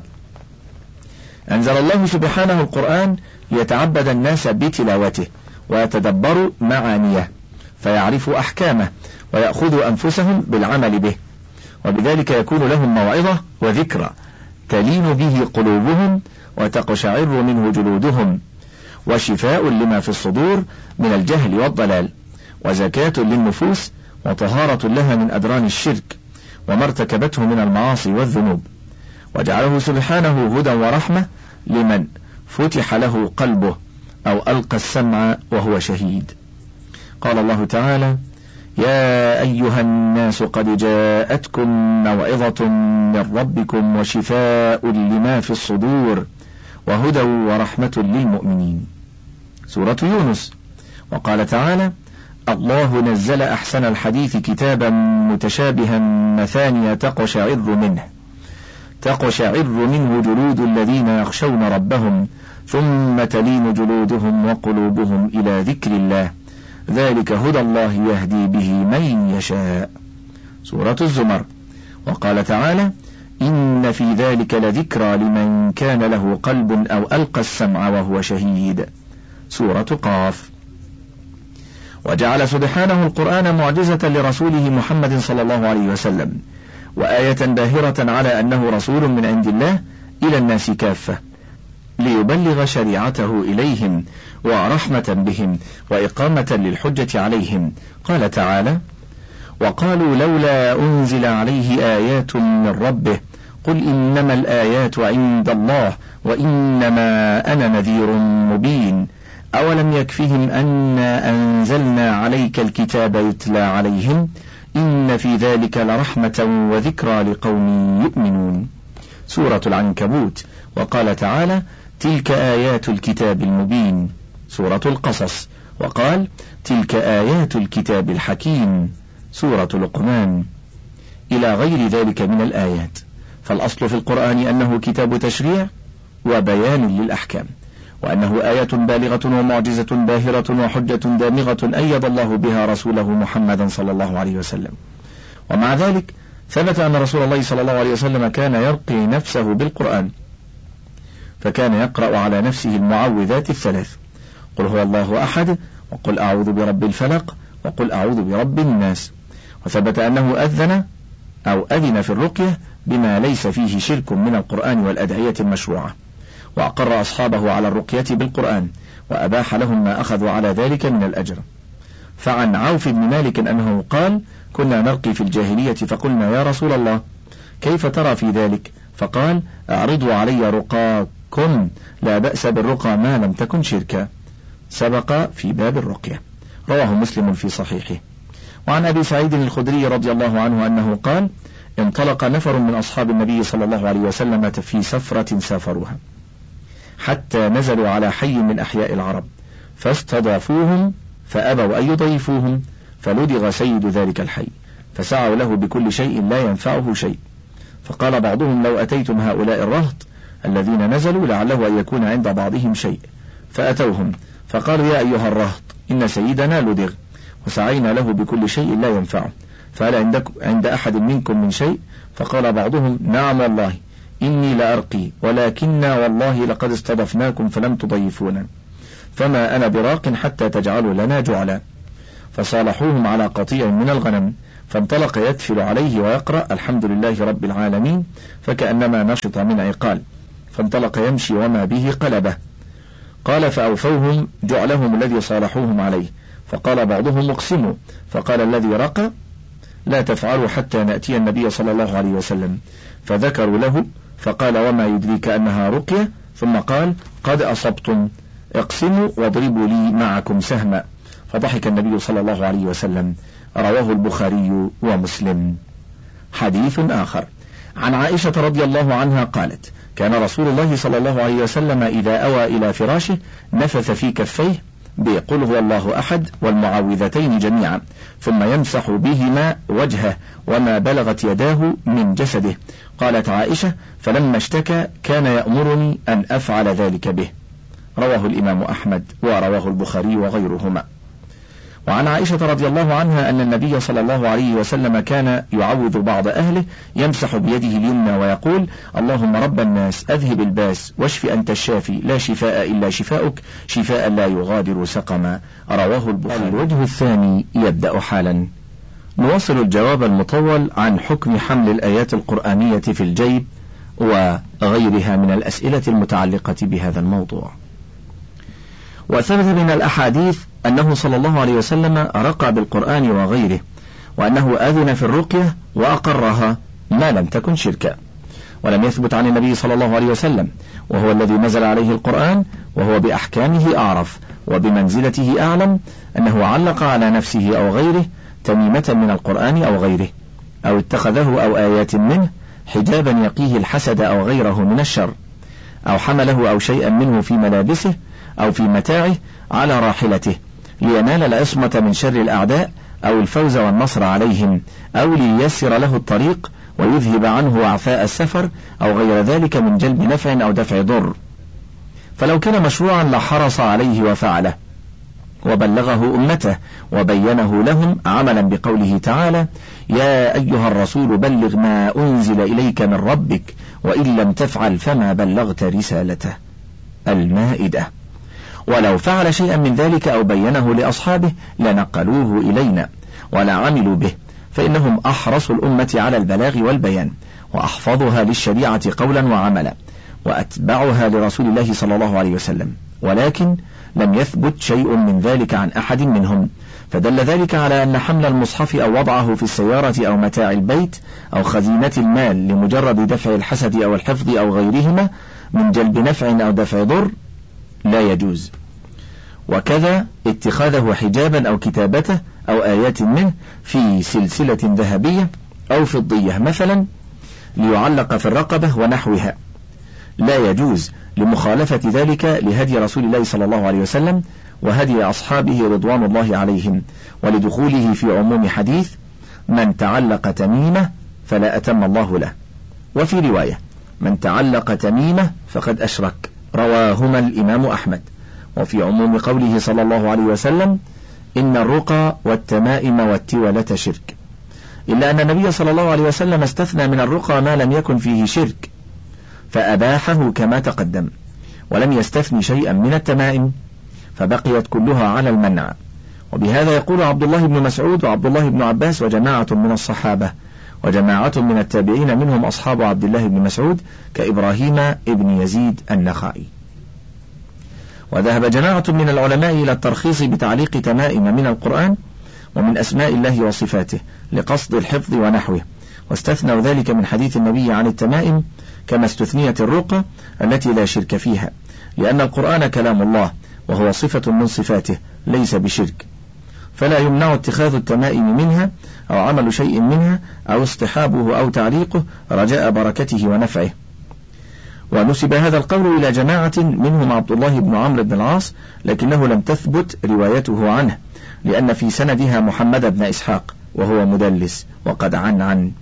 أنزل الله سبحانه القرآن ليتعبد الناس بتلاوته ويتدبروا معانيه فيعرفوا أحكامه ويأخذوا أنفسهم بالعمل به، وبذلك يكون لهم موعظة وذكرى تلين به قلوبهم وتقشعر منه جلودهم، وشفاء لما في الصدور من الجهل والضلال، وزكاة للنفوس وطهارة لها من أدران الشرك وما ارتكبته من المعاصي والذنوب، وجعله سبحانه هدى ورحمة لمن فتح له قلبه أو ألقى السمع وهو شهيد. قال الله تعالى: يا أيها الناس قد جاءتكم موعظة من ربكم وشفاء لما في الصدور وهدى ورحمة للمؤمنين. سورة يونس. وقال تعالى: الله نزل أحسن الحديث كتابا متشابها مثانية تقشعر منه تقشعر منه جلود الذين يخشون ربهم ثم تلين جلودهم وقلوبهم إلى ذكر الله ذلك هدى الله يهدي به من يشاء. سورة الزمر. وقال تعالى: إن في ذلك لذكرى لمن كان له قلب أو ألقى السمع وهو شهيد. سورة قاف. وجعل سبحانه القرآن معجزة لرسوله محمد صلى الله عليه وسلم وآية باهرة على أنه رسول من عند الله إلى الناس كافة ليبلغ شريعته إليهم ورحمة بهم وإقامة للحجة عليهم. قال تعالى: وقالوا لولا أنزل عليه آيات من ربه قل إنما الآيات عند الله وإنما أنا نذير مبين أولم يكفهم أنا أنزلنا عليك الكتاب يتلى عليهم إن في ذلك لرحمة وذكرى لقوم يؤمنون. سورة العنكبوت. وقال تعالى: تلك آيات الكتاب المبين. سورة القصص. وقال: تلك آيات الكتاب الحكيم. سورة لقمان. إلى غير ذلك من الآيات. فالأصل في القرآن أنه كتاب تشريع وبيان للأحكام، وأنه آية بالغة ومعجزة باهرة وحجة دامغة أيد الله بها رسوله محمدا صلى الله عليه وسلم. ومع ذلك ثبت أن رسول الله صلى الله عليه وسلم كان يرقي نفسه بالقرآن، فكان يقرأ على نفسه المعوذات الثلاث: قل هو الله أحد، وقل أعوذ برب الفلق، وقل أعوذ برب الناس. وثبت أنه أذن أو أذن في الرقية بما ليس فيه شرك من القرآن والأدعية المشروعة، وأقر أصحابه على الرقية بالقرآن وأباح لهم ما أخذوا على ذلك من الأجر. فعن عوف بن مالك أنه قال: كنا نرقي في الجاهلية فقلنا يا رسول الله كيف ترى في ذلك؟ فقال: أعرضوا علي رقاكم لا بأس بالرقى ما لم تكن شركا. سبق في باب الرقية. رواه مسلم في صحيحه. وعن أبي سعيد الخدري رضي الله عنه أنه قال: انطلق نفر من أصحاب النبي صلى الله عليه وسلم في سفرة سافروها حتى نزلوا على حي من أحياء العرب فاستضافوهم فأبوا أن يضيفوهم، فلدغ سيد ذلك الحي فسعوا له بكل شيء لا ينفعه شيء. فقال بعضهم: لو أتيتم هؤلاء الرهط الذين نزلوا لعله أن يكون عند بعضهم شيء، فأتوهم فقالوا: يا أيها الرهط إن سيدنا لدغ وسعينا له بكل شيء لا ينفعه، فهل عندك عند أحد منكم من شيء؟ فقال بعضهم: نعم والله إني لأرقي ولكننا والله لقد استضفناكم فلم تضيفونا. فما أنا براق حتى تجعلوا لنا جعلا. فصالحوهم على قطيع من الغنم، فانطلق يدفل عليه ويقرأ الحمد لله رب العالمين، فكأنما نشط من عقال، فانطلق يمشي وما به قلبه. قال فأوفوهم جعلهم الذي صالحوهم عليه، فقال بعضهم اقسموا، فقال الذي رقى لا تفعلوا حتى نأتي النبي صلى الله عليه وسلم، فذكروا له، فقال وما يدريك أنها رقية، ثم قال قد أصبتم، اقسموا واضربوا لي معكم سهما، فضحك النبي صلى الله عليه وسلم. رواه البخاري ومسلم. حديث آخر عن عائشة رضي الله عنها قالت كان رسول الله صلى الله عليه وسلم إذا أوى إلى فراشه نفث في كفيه بقل هو الله أحد والمعوذتين جميعا، ثم يمسح بهما وجهه وما بلغت يداه من جسده. قالت عائشة فلما اشتكى كان يأمرني أن أفعل ذلك به. رواه الإمام أحمد ورواه البخاري وغيرهما. وعن عائشة رضي الله عنها أن النبي صلى الله عليه وسلم كان يعوذ بعض أهله يمسح بيده اليمنى ويقول اللهم رب الناس أذهب الباس واشف أنت الشافي لا شفاء إلا شفاؤك شفاء لا يغادر سقما. رواه البخاري. الوجه الثاني يبدأ حالا. نواصل الجواب المطول عن حكم حمل الآيات القرآنية في الجيب وغيرها من الأسئلة المتعلقة بهذا الموضوع. وثبت من الأحاديث أنه صلى الله عليه وسلم رقى بالقرآن وغيره، وأنه أذن في الرقية وأقرها ما لم تكن شركا. ولم يثبت عن النبي صلى الله عليه وسلم وهو الذي نزل عليه القرآن وهو بأحكامه أعرف وبمنزلته أعلم أنه علق على نفسه أو غيره تميمة من القرآن أو غيره، أو اتخذه أو آيات منه حجابا يقيه الحسد أو غيره من الشر، أو حمله أو شيئا منه في ملابسه أو في متاعه على راحلته لينال العصمة من شر الأعداء أو الفوز والنصر عليهم، أو لييسر له الطريق ويذهب عنه أعفاء السفر أو غير ذلك من جلب نفع أو دفع ضر. فلو كان مشروعا لحرص عليه وفعله وبلغه أمته وبينه لهم عملا بقوله تعالى يا أيها الرسول بلغ ما أنزل إليك من ربك وإن لم تفعل فما بلغت رسالته. المائدة. ولو فعل شيئا من ذلك أو بينه لأصحابه لنقلوه إلينا ولا عملوا به، فإنهم أحرصوا الأمة على البلاغ والبيان وأحفظها للشريعة قولا وعملا وأتبعها لرسول الله صلى الله عليه وسلم، ولكن لم يثبت شيء من ذلك عن أحد منهم، فدل ذلك على أن حمل المصحف أو وضعه في السيارة أو متاع البيت أو خزينة المال لمجرد دفع الحسد أو الحفظ أو غيرهما من جلب نفع أو دفع ضر لا يجوز. وكذا اتخاذه حجابا أو كتابته أو آيات منه في سلسلة ذهبية أو فضية مثلا ليعلق في الرقبة ونحوها لا يجوز، لمخالفة ذلك لهدي رسول الله صلى الله عليه وسلم وهدي أصحابه رضوان الله عليهم، ولدخوله في عموم حديث من تعلق تميمة فلا أتم الله له، وفي رواية من تعلق تميمة فقد أشرك، رواهما الإمام أحمد. وفي عموم قوله صلى الله عليه وسلم إن الرقى والتمائم والتولة شرك، إلا أن النبي صلى الله عليه وسلم استثنى من الرقى ما لم يكن فيه شرك فأباحه كما تقدم، ولم يستثني شيئا من التمائم فبقيت كلها على المنع. وبهذا يقول عبد الله بن مسعود وعبد الله بن عباس وجماعة من الصحابة وجماعة من التابعين منهم أصحاب عبد الله بن مسعود كإبراهيم ابن يزيد النخعي. وذهب جماعة من العلماء إلى الترخيص بتعليق تمائم من القرآن ومن أسماء الله وصفاته لقصد الحفظ ونحوه، واستثنوا ذلك من حديث النبي عن التمائم كما استثنيت الرقى التي لا شرك فيها، لأن القرآن كلام الله وهو صفة من صفاته ليس بشرك، فلا يمنع اتخاذ التمائم منها أو عمل شيء منها أو اصطحابه أو تعليقه رجاء بركته ونفعه. ونسب هذا القول إلى جماعة منهم عبد الله بن عمرو بن العاص، لكنه لم تثبت روايته عنه لأن في سندها محمد بن إسحاق وهو مدلس وقد عن عن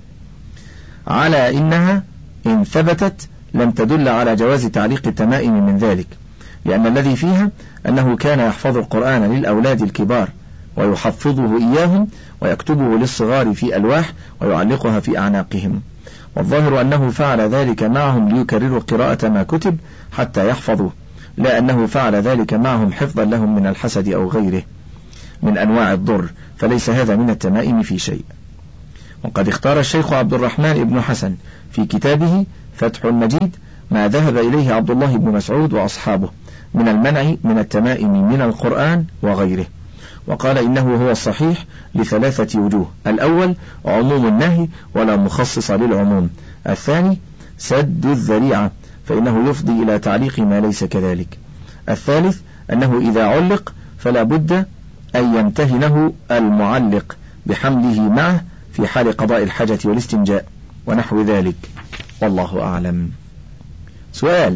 على إنها إن ثبتت لم تدل على جواز تعليق التمائم من ذلك، لأن الذي فيها أنه كان يحفظ القرآن للأولاد الكبار ويحفظه إياهم ويكتبه للصغار في ألواح ويعلقها في أعناقهم، والظاهر أنه فعل ذلك معهم ليكرروا قراءة ما كتب حتى يحفظوا، لا أنه فعل ذلك معهم حفظا لهم من الحسد أو غيره من أنواع الضر، فليس هذا من التمائم في شيء. وقد اختار الشيخ عبد الرحمن بن حسن في كتابه فتح المجيد ما ذهب إليه عبد الله بن مسعود وأصحابه من المنع من التمائم من القرآن وغيره، وقال إنه هو الصحيح لثلاثة وجوه: الأول عموم النهي ولا مخصص للعموم، الثاني سد الذريعة فإنه يفضي إلى تعليق ما ليس كذلك، الثالث أنه إذا علق فلا بد أن يمتهنه المعلق بحمله معه في حال قضاء الحاجة والاستنجاء ونحو ذلك، والله أعلم. سؤال: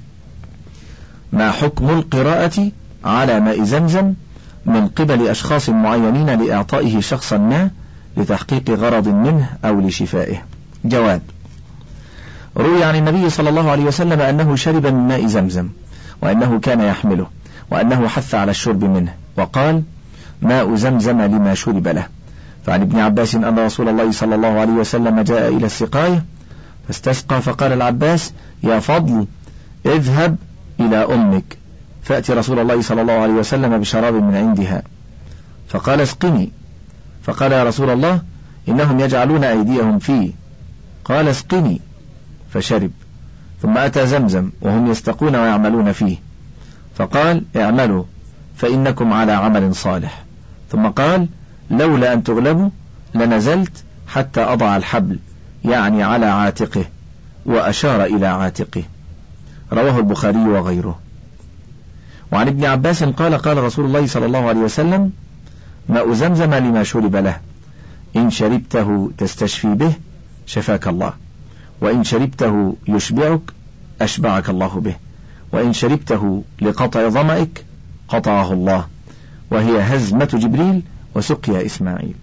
ما حكم القراءة على ماء زمزم من قبل أشخاص معينين لإعطائه شخصا ما لتحقيق غرض منه أو لشفائه؟ جواب: روي عن النبي صلى الله عليه وسلم أنه شرب من ماء زمزم، وأنه كان يحمله، وأنه حث على الشرب منه، وقال: ماء زمزم لما شرب له. فعن ابن عباس أن رسول الله صلى الله عليه وسلم جاء إلى السقاية فاستسقى، فقال العباس: يا فضل اذهب إلى أمك فأتي رسول الله صلى الله عليه وسلم بشراب من عندها، فقال: اسقني. فقال: يا رسول الله إنهم يجعلون أيديهم فيه. قال: اسقني، فشرب. ثم أتى زمزم وهم يستقون ويعملون فيه، فقال: اعملوا فإنكم على عمل صالح. ثم قال: لولا أن تغلبوا لنزلت حتى أضع الحبل، يعني على عاتقه، وأشار إلى عاتقه. رواه البخاري وغيره. وعن ابن عباس قال: قال رسول الله صلى الله عليه وسلم: ماء زمزم لما شرب له، إن شربته تستشفي به شفاك الله، وإن شربته يشبعك أشبعك الله به، وإن شربته لقطع ظمئك قطعه الله، وهي هزمة جبريل وسقيا إسماعيل.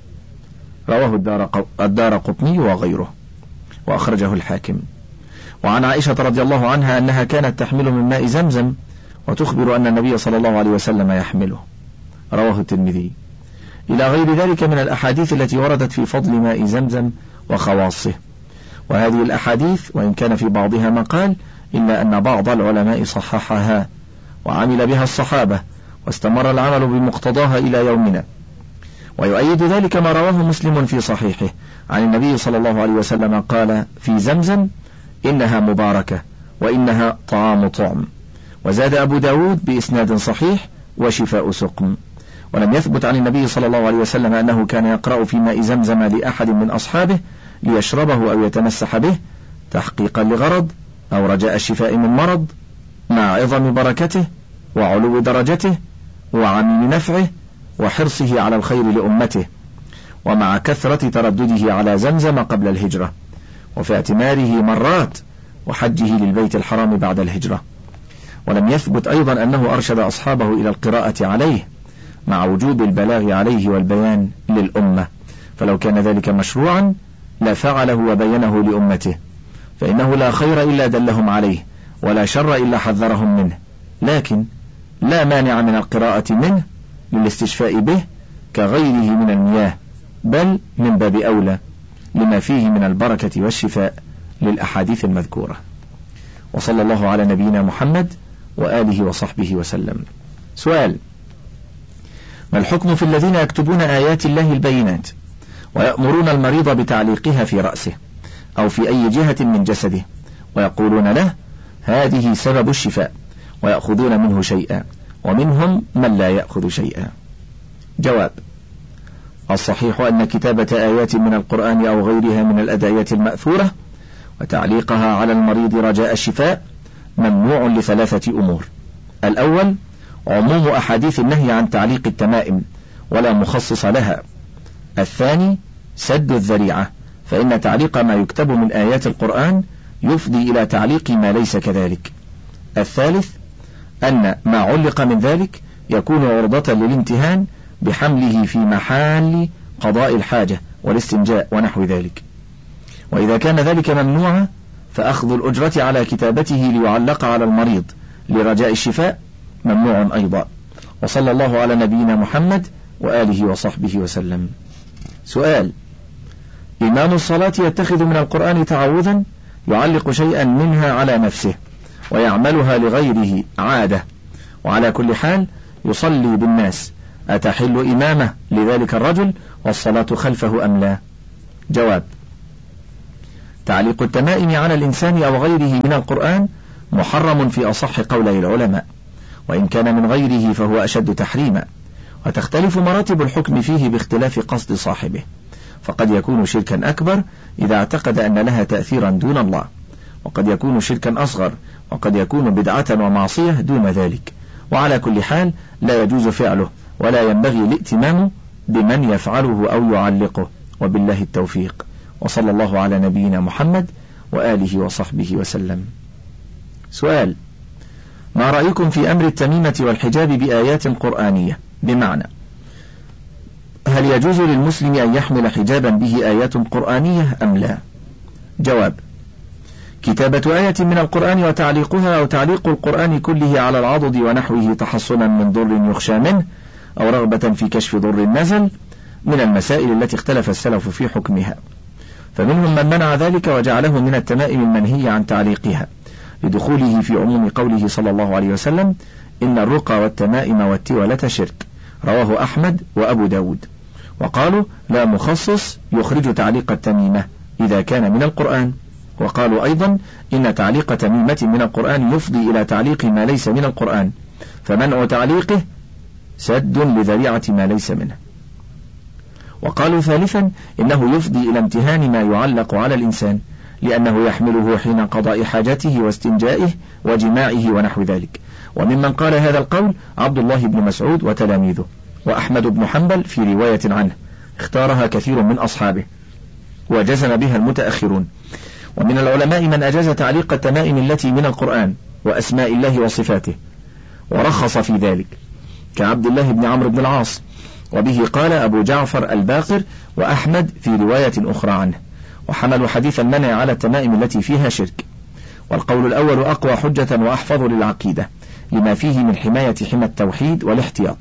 رواه الدار قطني وغيره، وأخرجه الحاكم. وعن عائشة رضي الله عنها أنها كانت تحمل من ماء زمزم وتخبر أن النبي صلى الله عليه وسلم يحمله. رواه الترمذي. إلى غير ذلك من الأحاديث التي وردت في فضل ماء زمزم وخواصه. وهذه الأحاديث وإن كان في بعضها مقال، إلا أن بعض العلماء صححها وعمل بها الصحابة، واستمر العمل بمقتضاها إلى يومنا. ويؤيد ذلك ما رواه مسلم في صحيحه عن النبي صلى الله عليه وسلم قال في زمزم: إنها مباركة وإنها طعام طعم. وزاد أبو داود بإسناد صحيح: وشفاء سقم. ولم يثبت عن النبي صلى الله عليه وسلم أنه كان يقرأ في ماء زمزم لأحد من أصحابه ليشربه أو يتمسح به تحقيقا لغرض أو رجاء الشفاء من مرض، مع عظم بركته وعلو درجته وعميم نفعه وحرصه على الخير لأمته، ومع كثرة تردده على زمزم قبل الهجرة، وفي اعتماره مرات، وحجه للبيت الحرام بعد الهجرة. ولم يثبت أيضا أنه أرشد أصحابه إلى القراءة عليه، مع وجوب البلاغ عليه والبيان للأمة، فلو كان ذلك مشروعا لفعله وبينه لأمته، فإنه لا خير إلا دلهم عليه، ولا شر إلا حذرهم منه، لكن لا مانع من القراءة منه للاستشفاء به كغيره من المياه، بل من باب أولى لما فيه من البركة والشفاء للأحاديث المذكورة. وصلى الله على نبينا محمد وآله وصحبه وسلم. سؤال: ما الحكم في الذين يكتبون آيات الله البينات ويأمرون المريض بتعليقها في رأسه أو في أي جهة من جسده، ويقولون له هذه سبب الشفاء، ويأخذون منه شيئا، ومنهم من لا يأخذ شيئا؟ جواب: الصحيح أن كتابة آيات من القرآن أو غيرها من الأدعية المأثورة وتعليقها على المريض رجاء الشفاء ممنوع لثلاثة أمور: الأول عموم أحاديث النهي عن تعليق التمائم ولا مخصص لها، الثاني سد الذريعة، فإن تعليق ما يكتب من آيات القرآن يفضي إلى تعليق ما ليس كذلك، الثالث أن ما علق من ذلك يكون عرضة للامتهان بحمله في محل قضاء الحاجة والاستنجاء ونحو ذلك. وإذا كان ذلك ممنوعا فأخذ الأجرة على كتابته ليعلق على المريض لرجاء الشفاء ممنوع أيضا. وصلى الله على نبينا محمد وآله وصحبه وسلم. سؤال: إمام الصلاة يتخذ من القرآن تعوذا يعلق شيئا منها على نفسه ويعملها لغيره عادة. وعلى كل حال يصلي بالناس، أتحل إمامة لذلك الرجل والصلاة خلفه أم لا؟ جواب: تعليق التمائم على الإنسان أو غيره من القرآن محرم في أصح قولي العلماء، وإن كان من غيره فهو أشد تحريما، وتختلف مراتب الحكم فيه باختلاف قصد صاحبه، فقد يكون شركا أكبر إذا اعتقد أن لها تأثيرا دون الله، وقد يكون شركا أصغر، وقد يكون بدعة ومعصية دون ذلك. وعلى كل حال لا يجوز فعله، ولا ينبغي الائتمام بمن يفعله أو يعلقه، وبالله التوفيق، وصلى الله على نبينا محمد وآله وصحبه وسلم. سؤال: ما رأيكم في أمر التميمة والحجاب بآيات قرآنية؟ بمعنى هل يجوز للمسلم أن يحمل حجابا به آيات قرآنية أم لا؟ جواب: كتابة آية من القرآن وتعليقها أو تعليق القرآن كله على العضد ونحوه تحصنا من ضر يخشى منه أو رغبة في كشف ضر نزل من المسائل التي اختلف السلف في حكمها، فمنهم من منع ذلك وجعله من التمائم المنهي عن تعليقها لدخوله في عموم قوله صلى الله عليه وسلم: إن الرقى والتمائم والتولة شرك، رواه أحمد وأبو داود. وقالوا لا مخصص يخرج تعليق التميمة إذا كان من القرآن. وقالوا أيضا إن تعليق تميمة من القرآن يفضي إلى تعليق ما ليس من القرآن، فمنع تعليقه سد لذريعة ما ليس منه. وقالوا ثالثا إنه يفضي إلى امتهان ما يعلق على الإنسان، لأنه يحمله حين قضاء حاجته واستنجائه وجماعه ونحو ذلك. وممن قال هذا القول عبد الله بن مسعود وتلاميذه، وأحمد بن حنبل في رواية عنه اختارها كثير من أصحابه، وجزم بها المتأخرون. ومن العلماء من أجاز تعليق التمائم التي من القرآن وأسماء الله وصفاته ورخص في ذلك، كعبد الله بن عمرو بن العاص، وبه قال أبو جعفر الباقر وأحمد في رواية أخرى عنه، وحملوا حديث المنع على التمائم التي فيها شرك. والقول الأول أقوى حجة وأحفظ للعقيدة لما فيه من حماية حمى التوحيد والاحتياط.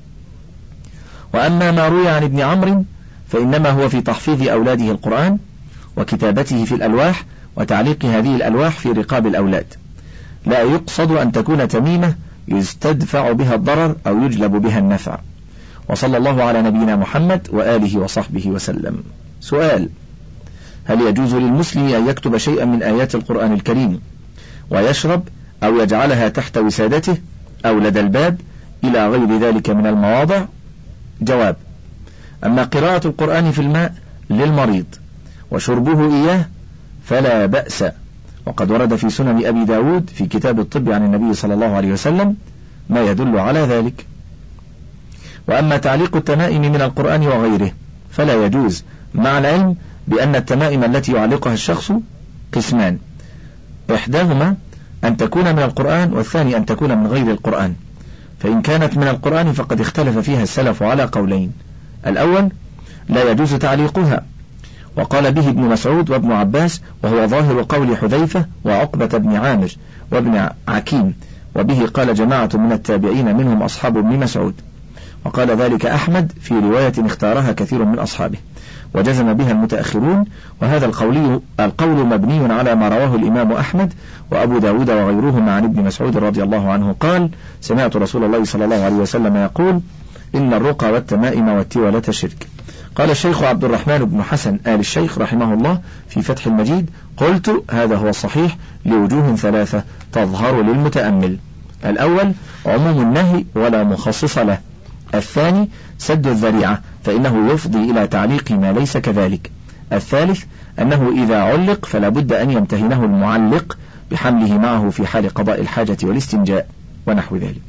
وأما ما روي عن ابن عمرو فإنما هو في تحفيظ أولاده القرآن وكتابته في الألواح وتعليق هذه الألواح في رقاب الأولاد، لا يقصد أن تكون تميمة يستدفع بها الضرر أو يجلب بها النفع. وصلى الله على نبينا محمد وآله وصحبه وسلم. سؤال: هل يجوز للمسلم أن يكتب شيئا من آيات القرآن الكريم ويشرب أو يجعلها تحت وسادته أو لدى الباب إلى غير ذلك من المواضع؟ جواب: أما قراءة القرآن في الماء للمريض وشربه إياه فلا بأس، وقد ورد في سنن أبي داود في كتاب الطب عن النبي صلى الله عليه وسلم ما يدل على ذلك. وأما تعليق التمائم من القرآن وغيره فلا يجوز، مع العلم بأن التمائم التي يعلقها الشخص قسمان، إحداهما أن تكون من القرآن، والثاني أن تكون من غير القرآن. فإن كانت من القرآن فقد اختلف فيها السلف على قولين: الأول لا يجوز تعليقها، وقال به ابن مسعود وابن عباس، وهو ظاهر قول حذيفة وعقبة بن عامر وابن عكيم، وبه قال جماعة من التابعين منهم أصحاب ابن مسعود، وقال ذلك أحمد في رواية اختارها كثير من أصحابه، وجزم بها المتأخرون. وهذا القول القول مبني على ما رواه الإمام أحمد وأبو داود وغيرهما عن ابن مسعود رضي الله عنه قال: سمعت رسول الله صلى الله عليه وسلم يقول: إن الرقى والتمائم والتولة شرك. قال الشيخ عبد الرحمن بن حسن آل الشيخ رحمه الله في فتح المجيد: قلت هذا هو الصحيح لوجوه ثلاثة تظهر للمتأمل: الأول عموم النهي ولا مخصص له، الثاني سد الذريعة فإنه يفضي إلى تعليق ما ليس كذلك، الثالث أنه إذا علق فلا بد أن يمتهنه المعلق بحمله معه في حال قضاء الحاجة والاستنجاء ونحو ذلك.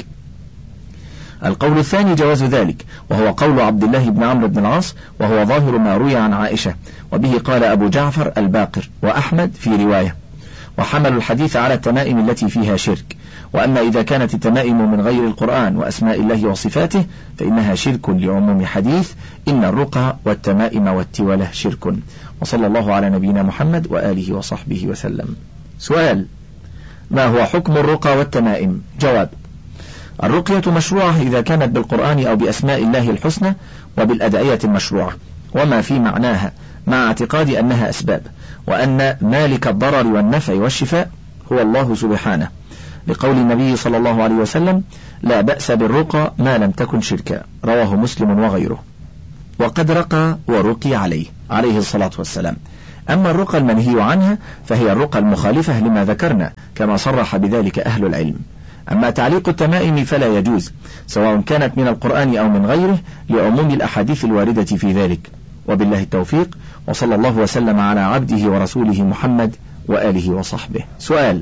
القول الثاني جواز ذلك، وهو قول عبد الله بن عمرو بن العاص، وهو ظاهر ما روي عن عائشة، وبه قال أبو جعفر الباقر وأحمد في رواية، وحملوا الحديث على التمائم التي فيها شرك. وأما إذا كانت التمائم من غير القرآن وأسماء الله وصفاته فإنها شرك لعموم حديث إن الرقى والتمائم والتولة شرك. وصلى الله على نبينا محمد وآله وصحبه وسلم. سؤال: ما هو حكم الرقى والتمائم؟ جواب: الرقية مشروعة إذا كانت بالقرآن أو بأسماء الله الحسنى وبالأدعية المشروعة وما في معناها، مع اعتقاد أنها أسباب، وأن مالك الضرر والنفع والشفاء هو الله سبحانه، لقول النبي صلى الله عليه وسلم: لا بأس بالرقى ما لم تكن شركا، رواه مسلم وغيره. وقد رقى ورقي عليه عليه الصلاة والسلام. أما الرقى المنهي عنها فهي الرقى المخالفة لما ذكرنا كما صرح بذلك أهل العلم. أما تعليق التمائم فلا يجوز، سواء كانت من القرآن أو من غيره، لعموم الأحاديث الواردة في ذلك. وبالله التوفيق، وصلى الله وسلم على عبده ورسوله محمد وآله وصحبه. سؤال: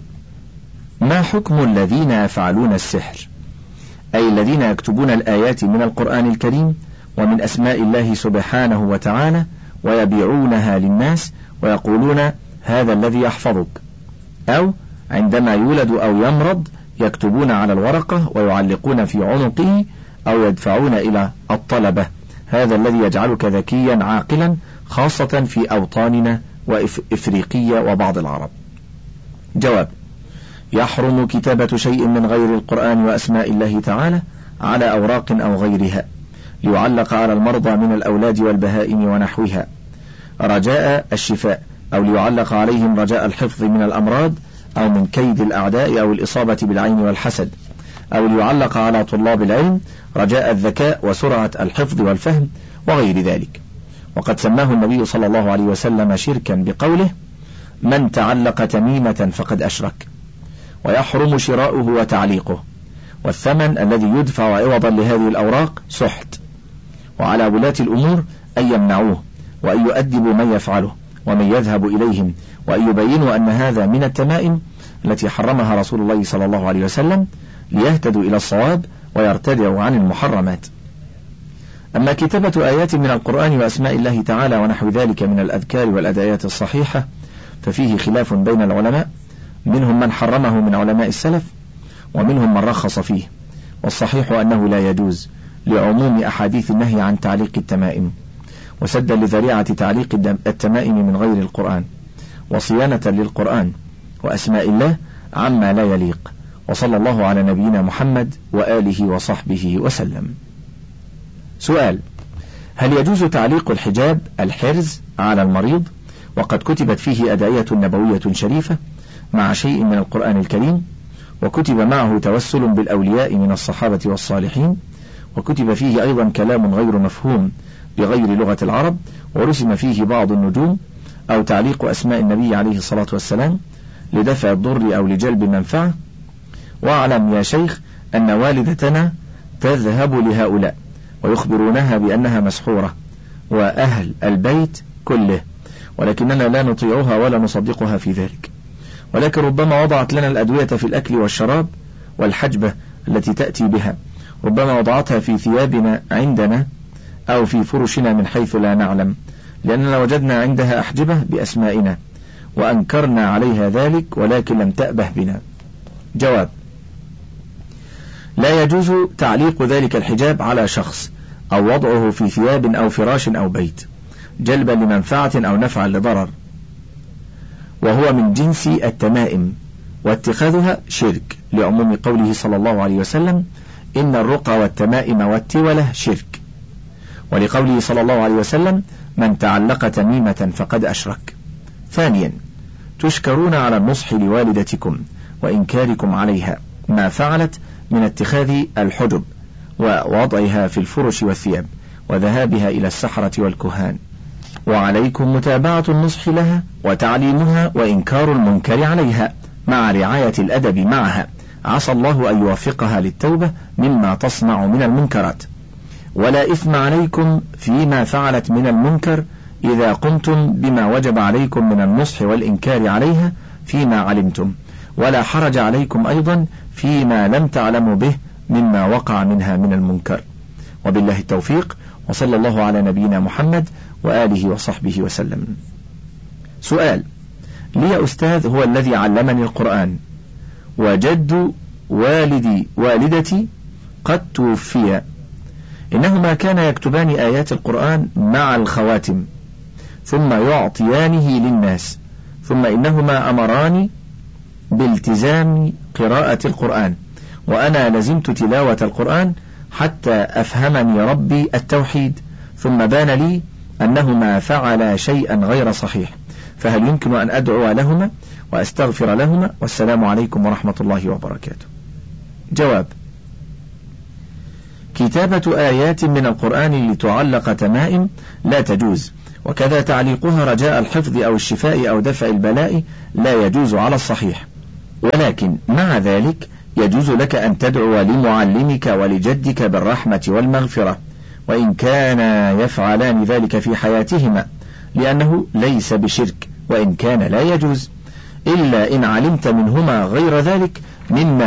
ما حكم الذين يفعلون السحر؟ أي الذين يكتبون الآيات من القرآن الكريم ومن أسماء الله سبحانه وتعالى ويبيعونها للناس ويقولون هذا الذي يحفظك، أو عندما يولد أو يمرض يكتبون على الورقة ويعلقون في عنقه أو يدفعون إلى الطلبة، هذا الذي يجعلك ذكيا عاقلا، خاصة في أوطاننا وإفريقيا وبعض العرب. جواب: يحرم كتابة شيء من غير القرآن وأسماء الله تعالى على أوراق أو غيرها ليعلق على المرضى من الأولاد والبهائم ونحوها رجاء الشفاء، أو ليعلق عليهم رجاء الحفظ من الأمراض أو من كيد الأعداء أو الإصابة بالعين والحسد، أو ليعلق على طلاب العلم رجاء الذكاء وسرعة الحفظ والفهم وغير ذلك. وقد سماه النبي صلى الله عليه وسلم شركا بقوله: من تعلق تميمة فقد أشرك. ويحرم شراؤه وتعليقه، والثمن الذي يدفع عوضا لهذه الأوراق سحت، وعلى ولاة الأمور أن يمنعوه وأن يؤدبوا من يفعله ومن يذهب إليهم، وأن يبينوا أن هذا من التمائم التي حرمها رسول الله صلى الله عليه وسلم ليهتدوا إلى الصواب ويرتدعوا عن المحرمات. أما كتابة آيات من القرآن وأسماء الله تعالى ونحو ذلك من الأذكار والأدعيات الصحيحة ففيه خلاف بين العلماء، منهم من حرمه من علماء السلف ومنهم من رخص فيه، والصحيح أنه لا يجوز لعموم أحاديث النهي عن تعليق التمائم، وسدا لذريعة تعليق التمائم من غير القرآن، وصيانة للقرآن وأسماء الله عما لا يليق. وصلى الله على نبينا محمد وآله وصحبه وسلم. سؤال: هل يجوز تعليق الحجاب الحرز على المريض وقد كتبت فيه أدعية نبوية شريفة مع شيء من القرآن الكريم، وكتب معه توسل بالأولياء من الصحابة والصالحين، وكتب فيه أيضا كلام غير مفهوم بغير لغة العرب، ورسم فيه بعض النجوم، أو تعليق أسماء النبي عليه الصلاة والسلام لدفع الضر أو لجلب المنفعة؟ واعلم يا شيخ أن والدتنا تذهب لهؤلاء ويخبرونها بأنها مسحورة وأهل البيت كله، ولكننا لا نطيعها ولا نصدقها في ذلك، ولكن ربما وضعت لنا الأدوية في الأكل والشراب والحجبة التي تأتي بها، ربما وضعتها في ثيابنا عندنا أو في فرشنا من حيث لا نعلم، لأننا وجدنا عندها أحجبة بأسمائنا وأنكرنا عليها ذلك ولكن لم تأبه بنا. جواب: لا يجوز تعليق ذلك الحجاب على شخص أو وضعه في ثياب أو فراش أو بيت جلبا لمنفعة أو نفعا لضرر، وهو من جنس التمائم، واتخاذها شرك، لعموم قوله صلى الله عليه وسلم: إن الرقى والتمائم والتولة شرك، ولقوله صلى الله عليه وسلم: من تعلق تميمة فقد أشرك. ثانيا: تشكرون على النصح لوالدتكم وإنكاركم عليها ما فعلت من اتخاذ الحجب ووضعها في الفرش والثياب وذهابها إلى السحرة والكهان، وعليكم متابعة النصح لها وتعليمها وإنكار المنكر عليها مع رعاية الأدب معها، عسى الله أن يوفقها للتوبة مما تصنع من المنكرات، ولا إثم عليكم فيما فعلت من المنكر إذا قمتم بما وجب عليكم من النصح والإنكار عليها فيما علمتم، ولا حرج عليكم أيضا فيما لم تعلموا به مما وقع منها من المنكر. وبالله التوفيق، وصلى الله على نبينا محمد وآله وصحبه وسلم. سؤال: لي أستاذ هو الذي علمني القرآن، وجد والدي والدتي قد توفي، إنهما كان يكتبان آيات القرآن مع الخواتم ثم يعطيانه للناس، ثم إنهما أمراني بالتزام قراءة القرآن، وأنا لزمت تلاوة القرآن حتى أفهمني ربي التوحيد، ثم بان لي أنهما فعلا شيئا غير صحيح، فهل يمكن أن أدعو لهما وأستغفر لهما، والسلام عليكم ورحمة الله وبركاته. جواب: كتابة آيات من القرآن لتعلق تمائم لا تجوز، وكذا تعليقها رجاء الحفظ أو الشفاء أو دفع البلاء لا يجوز على الصحيح، ولكن مع ذلك يجوز لك أن تدعو لمعلمك ولجدك بالرحمة والمغفرة، وإن كانا يفعلان ذلك في حياتهما، لأنه ليس بشرك، وإن كان لا يجوز، إلا إن علمت منهما غير ذلك مما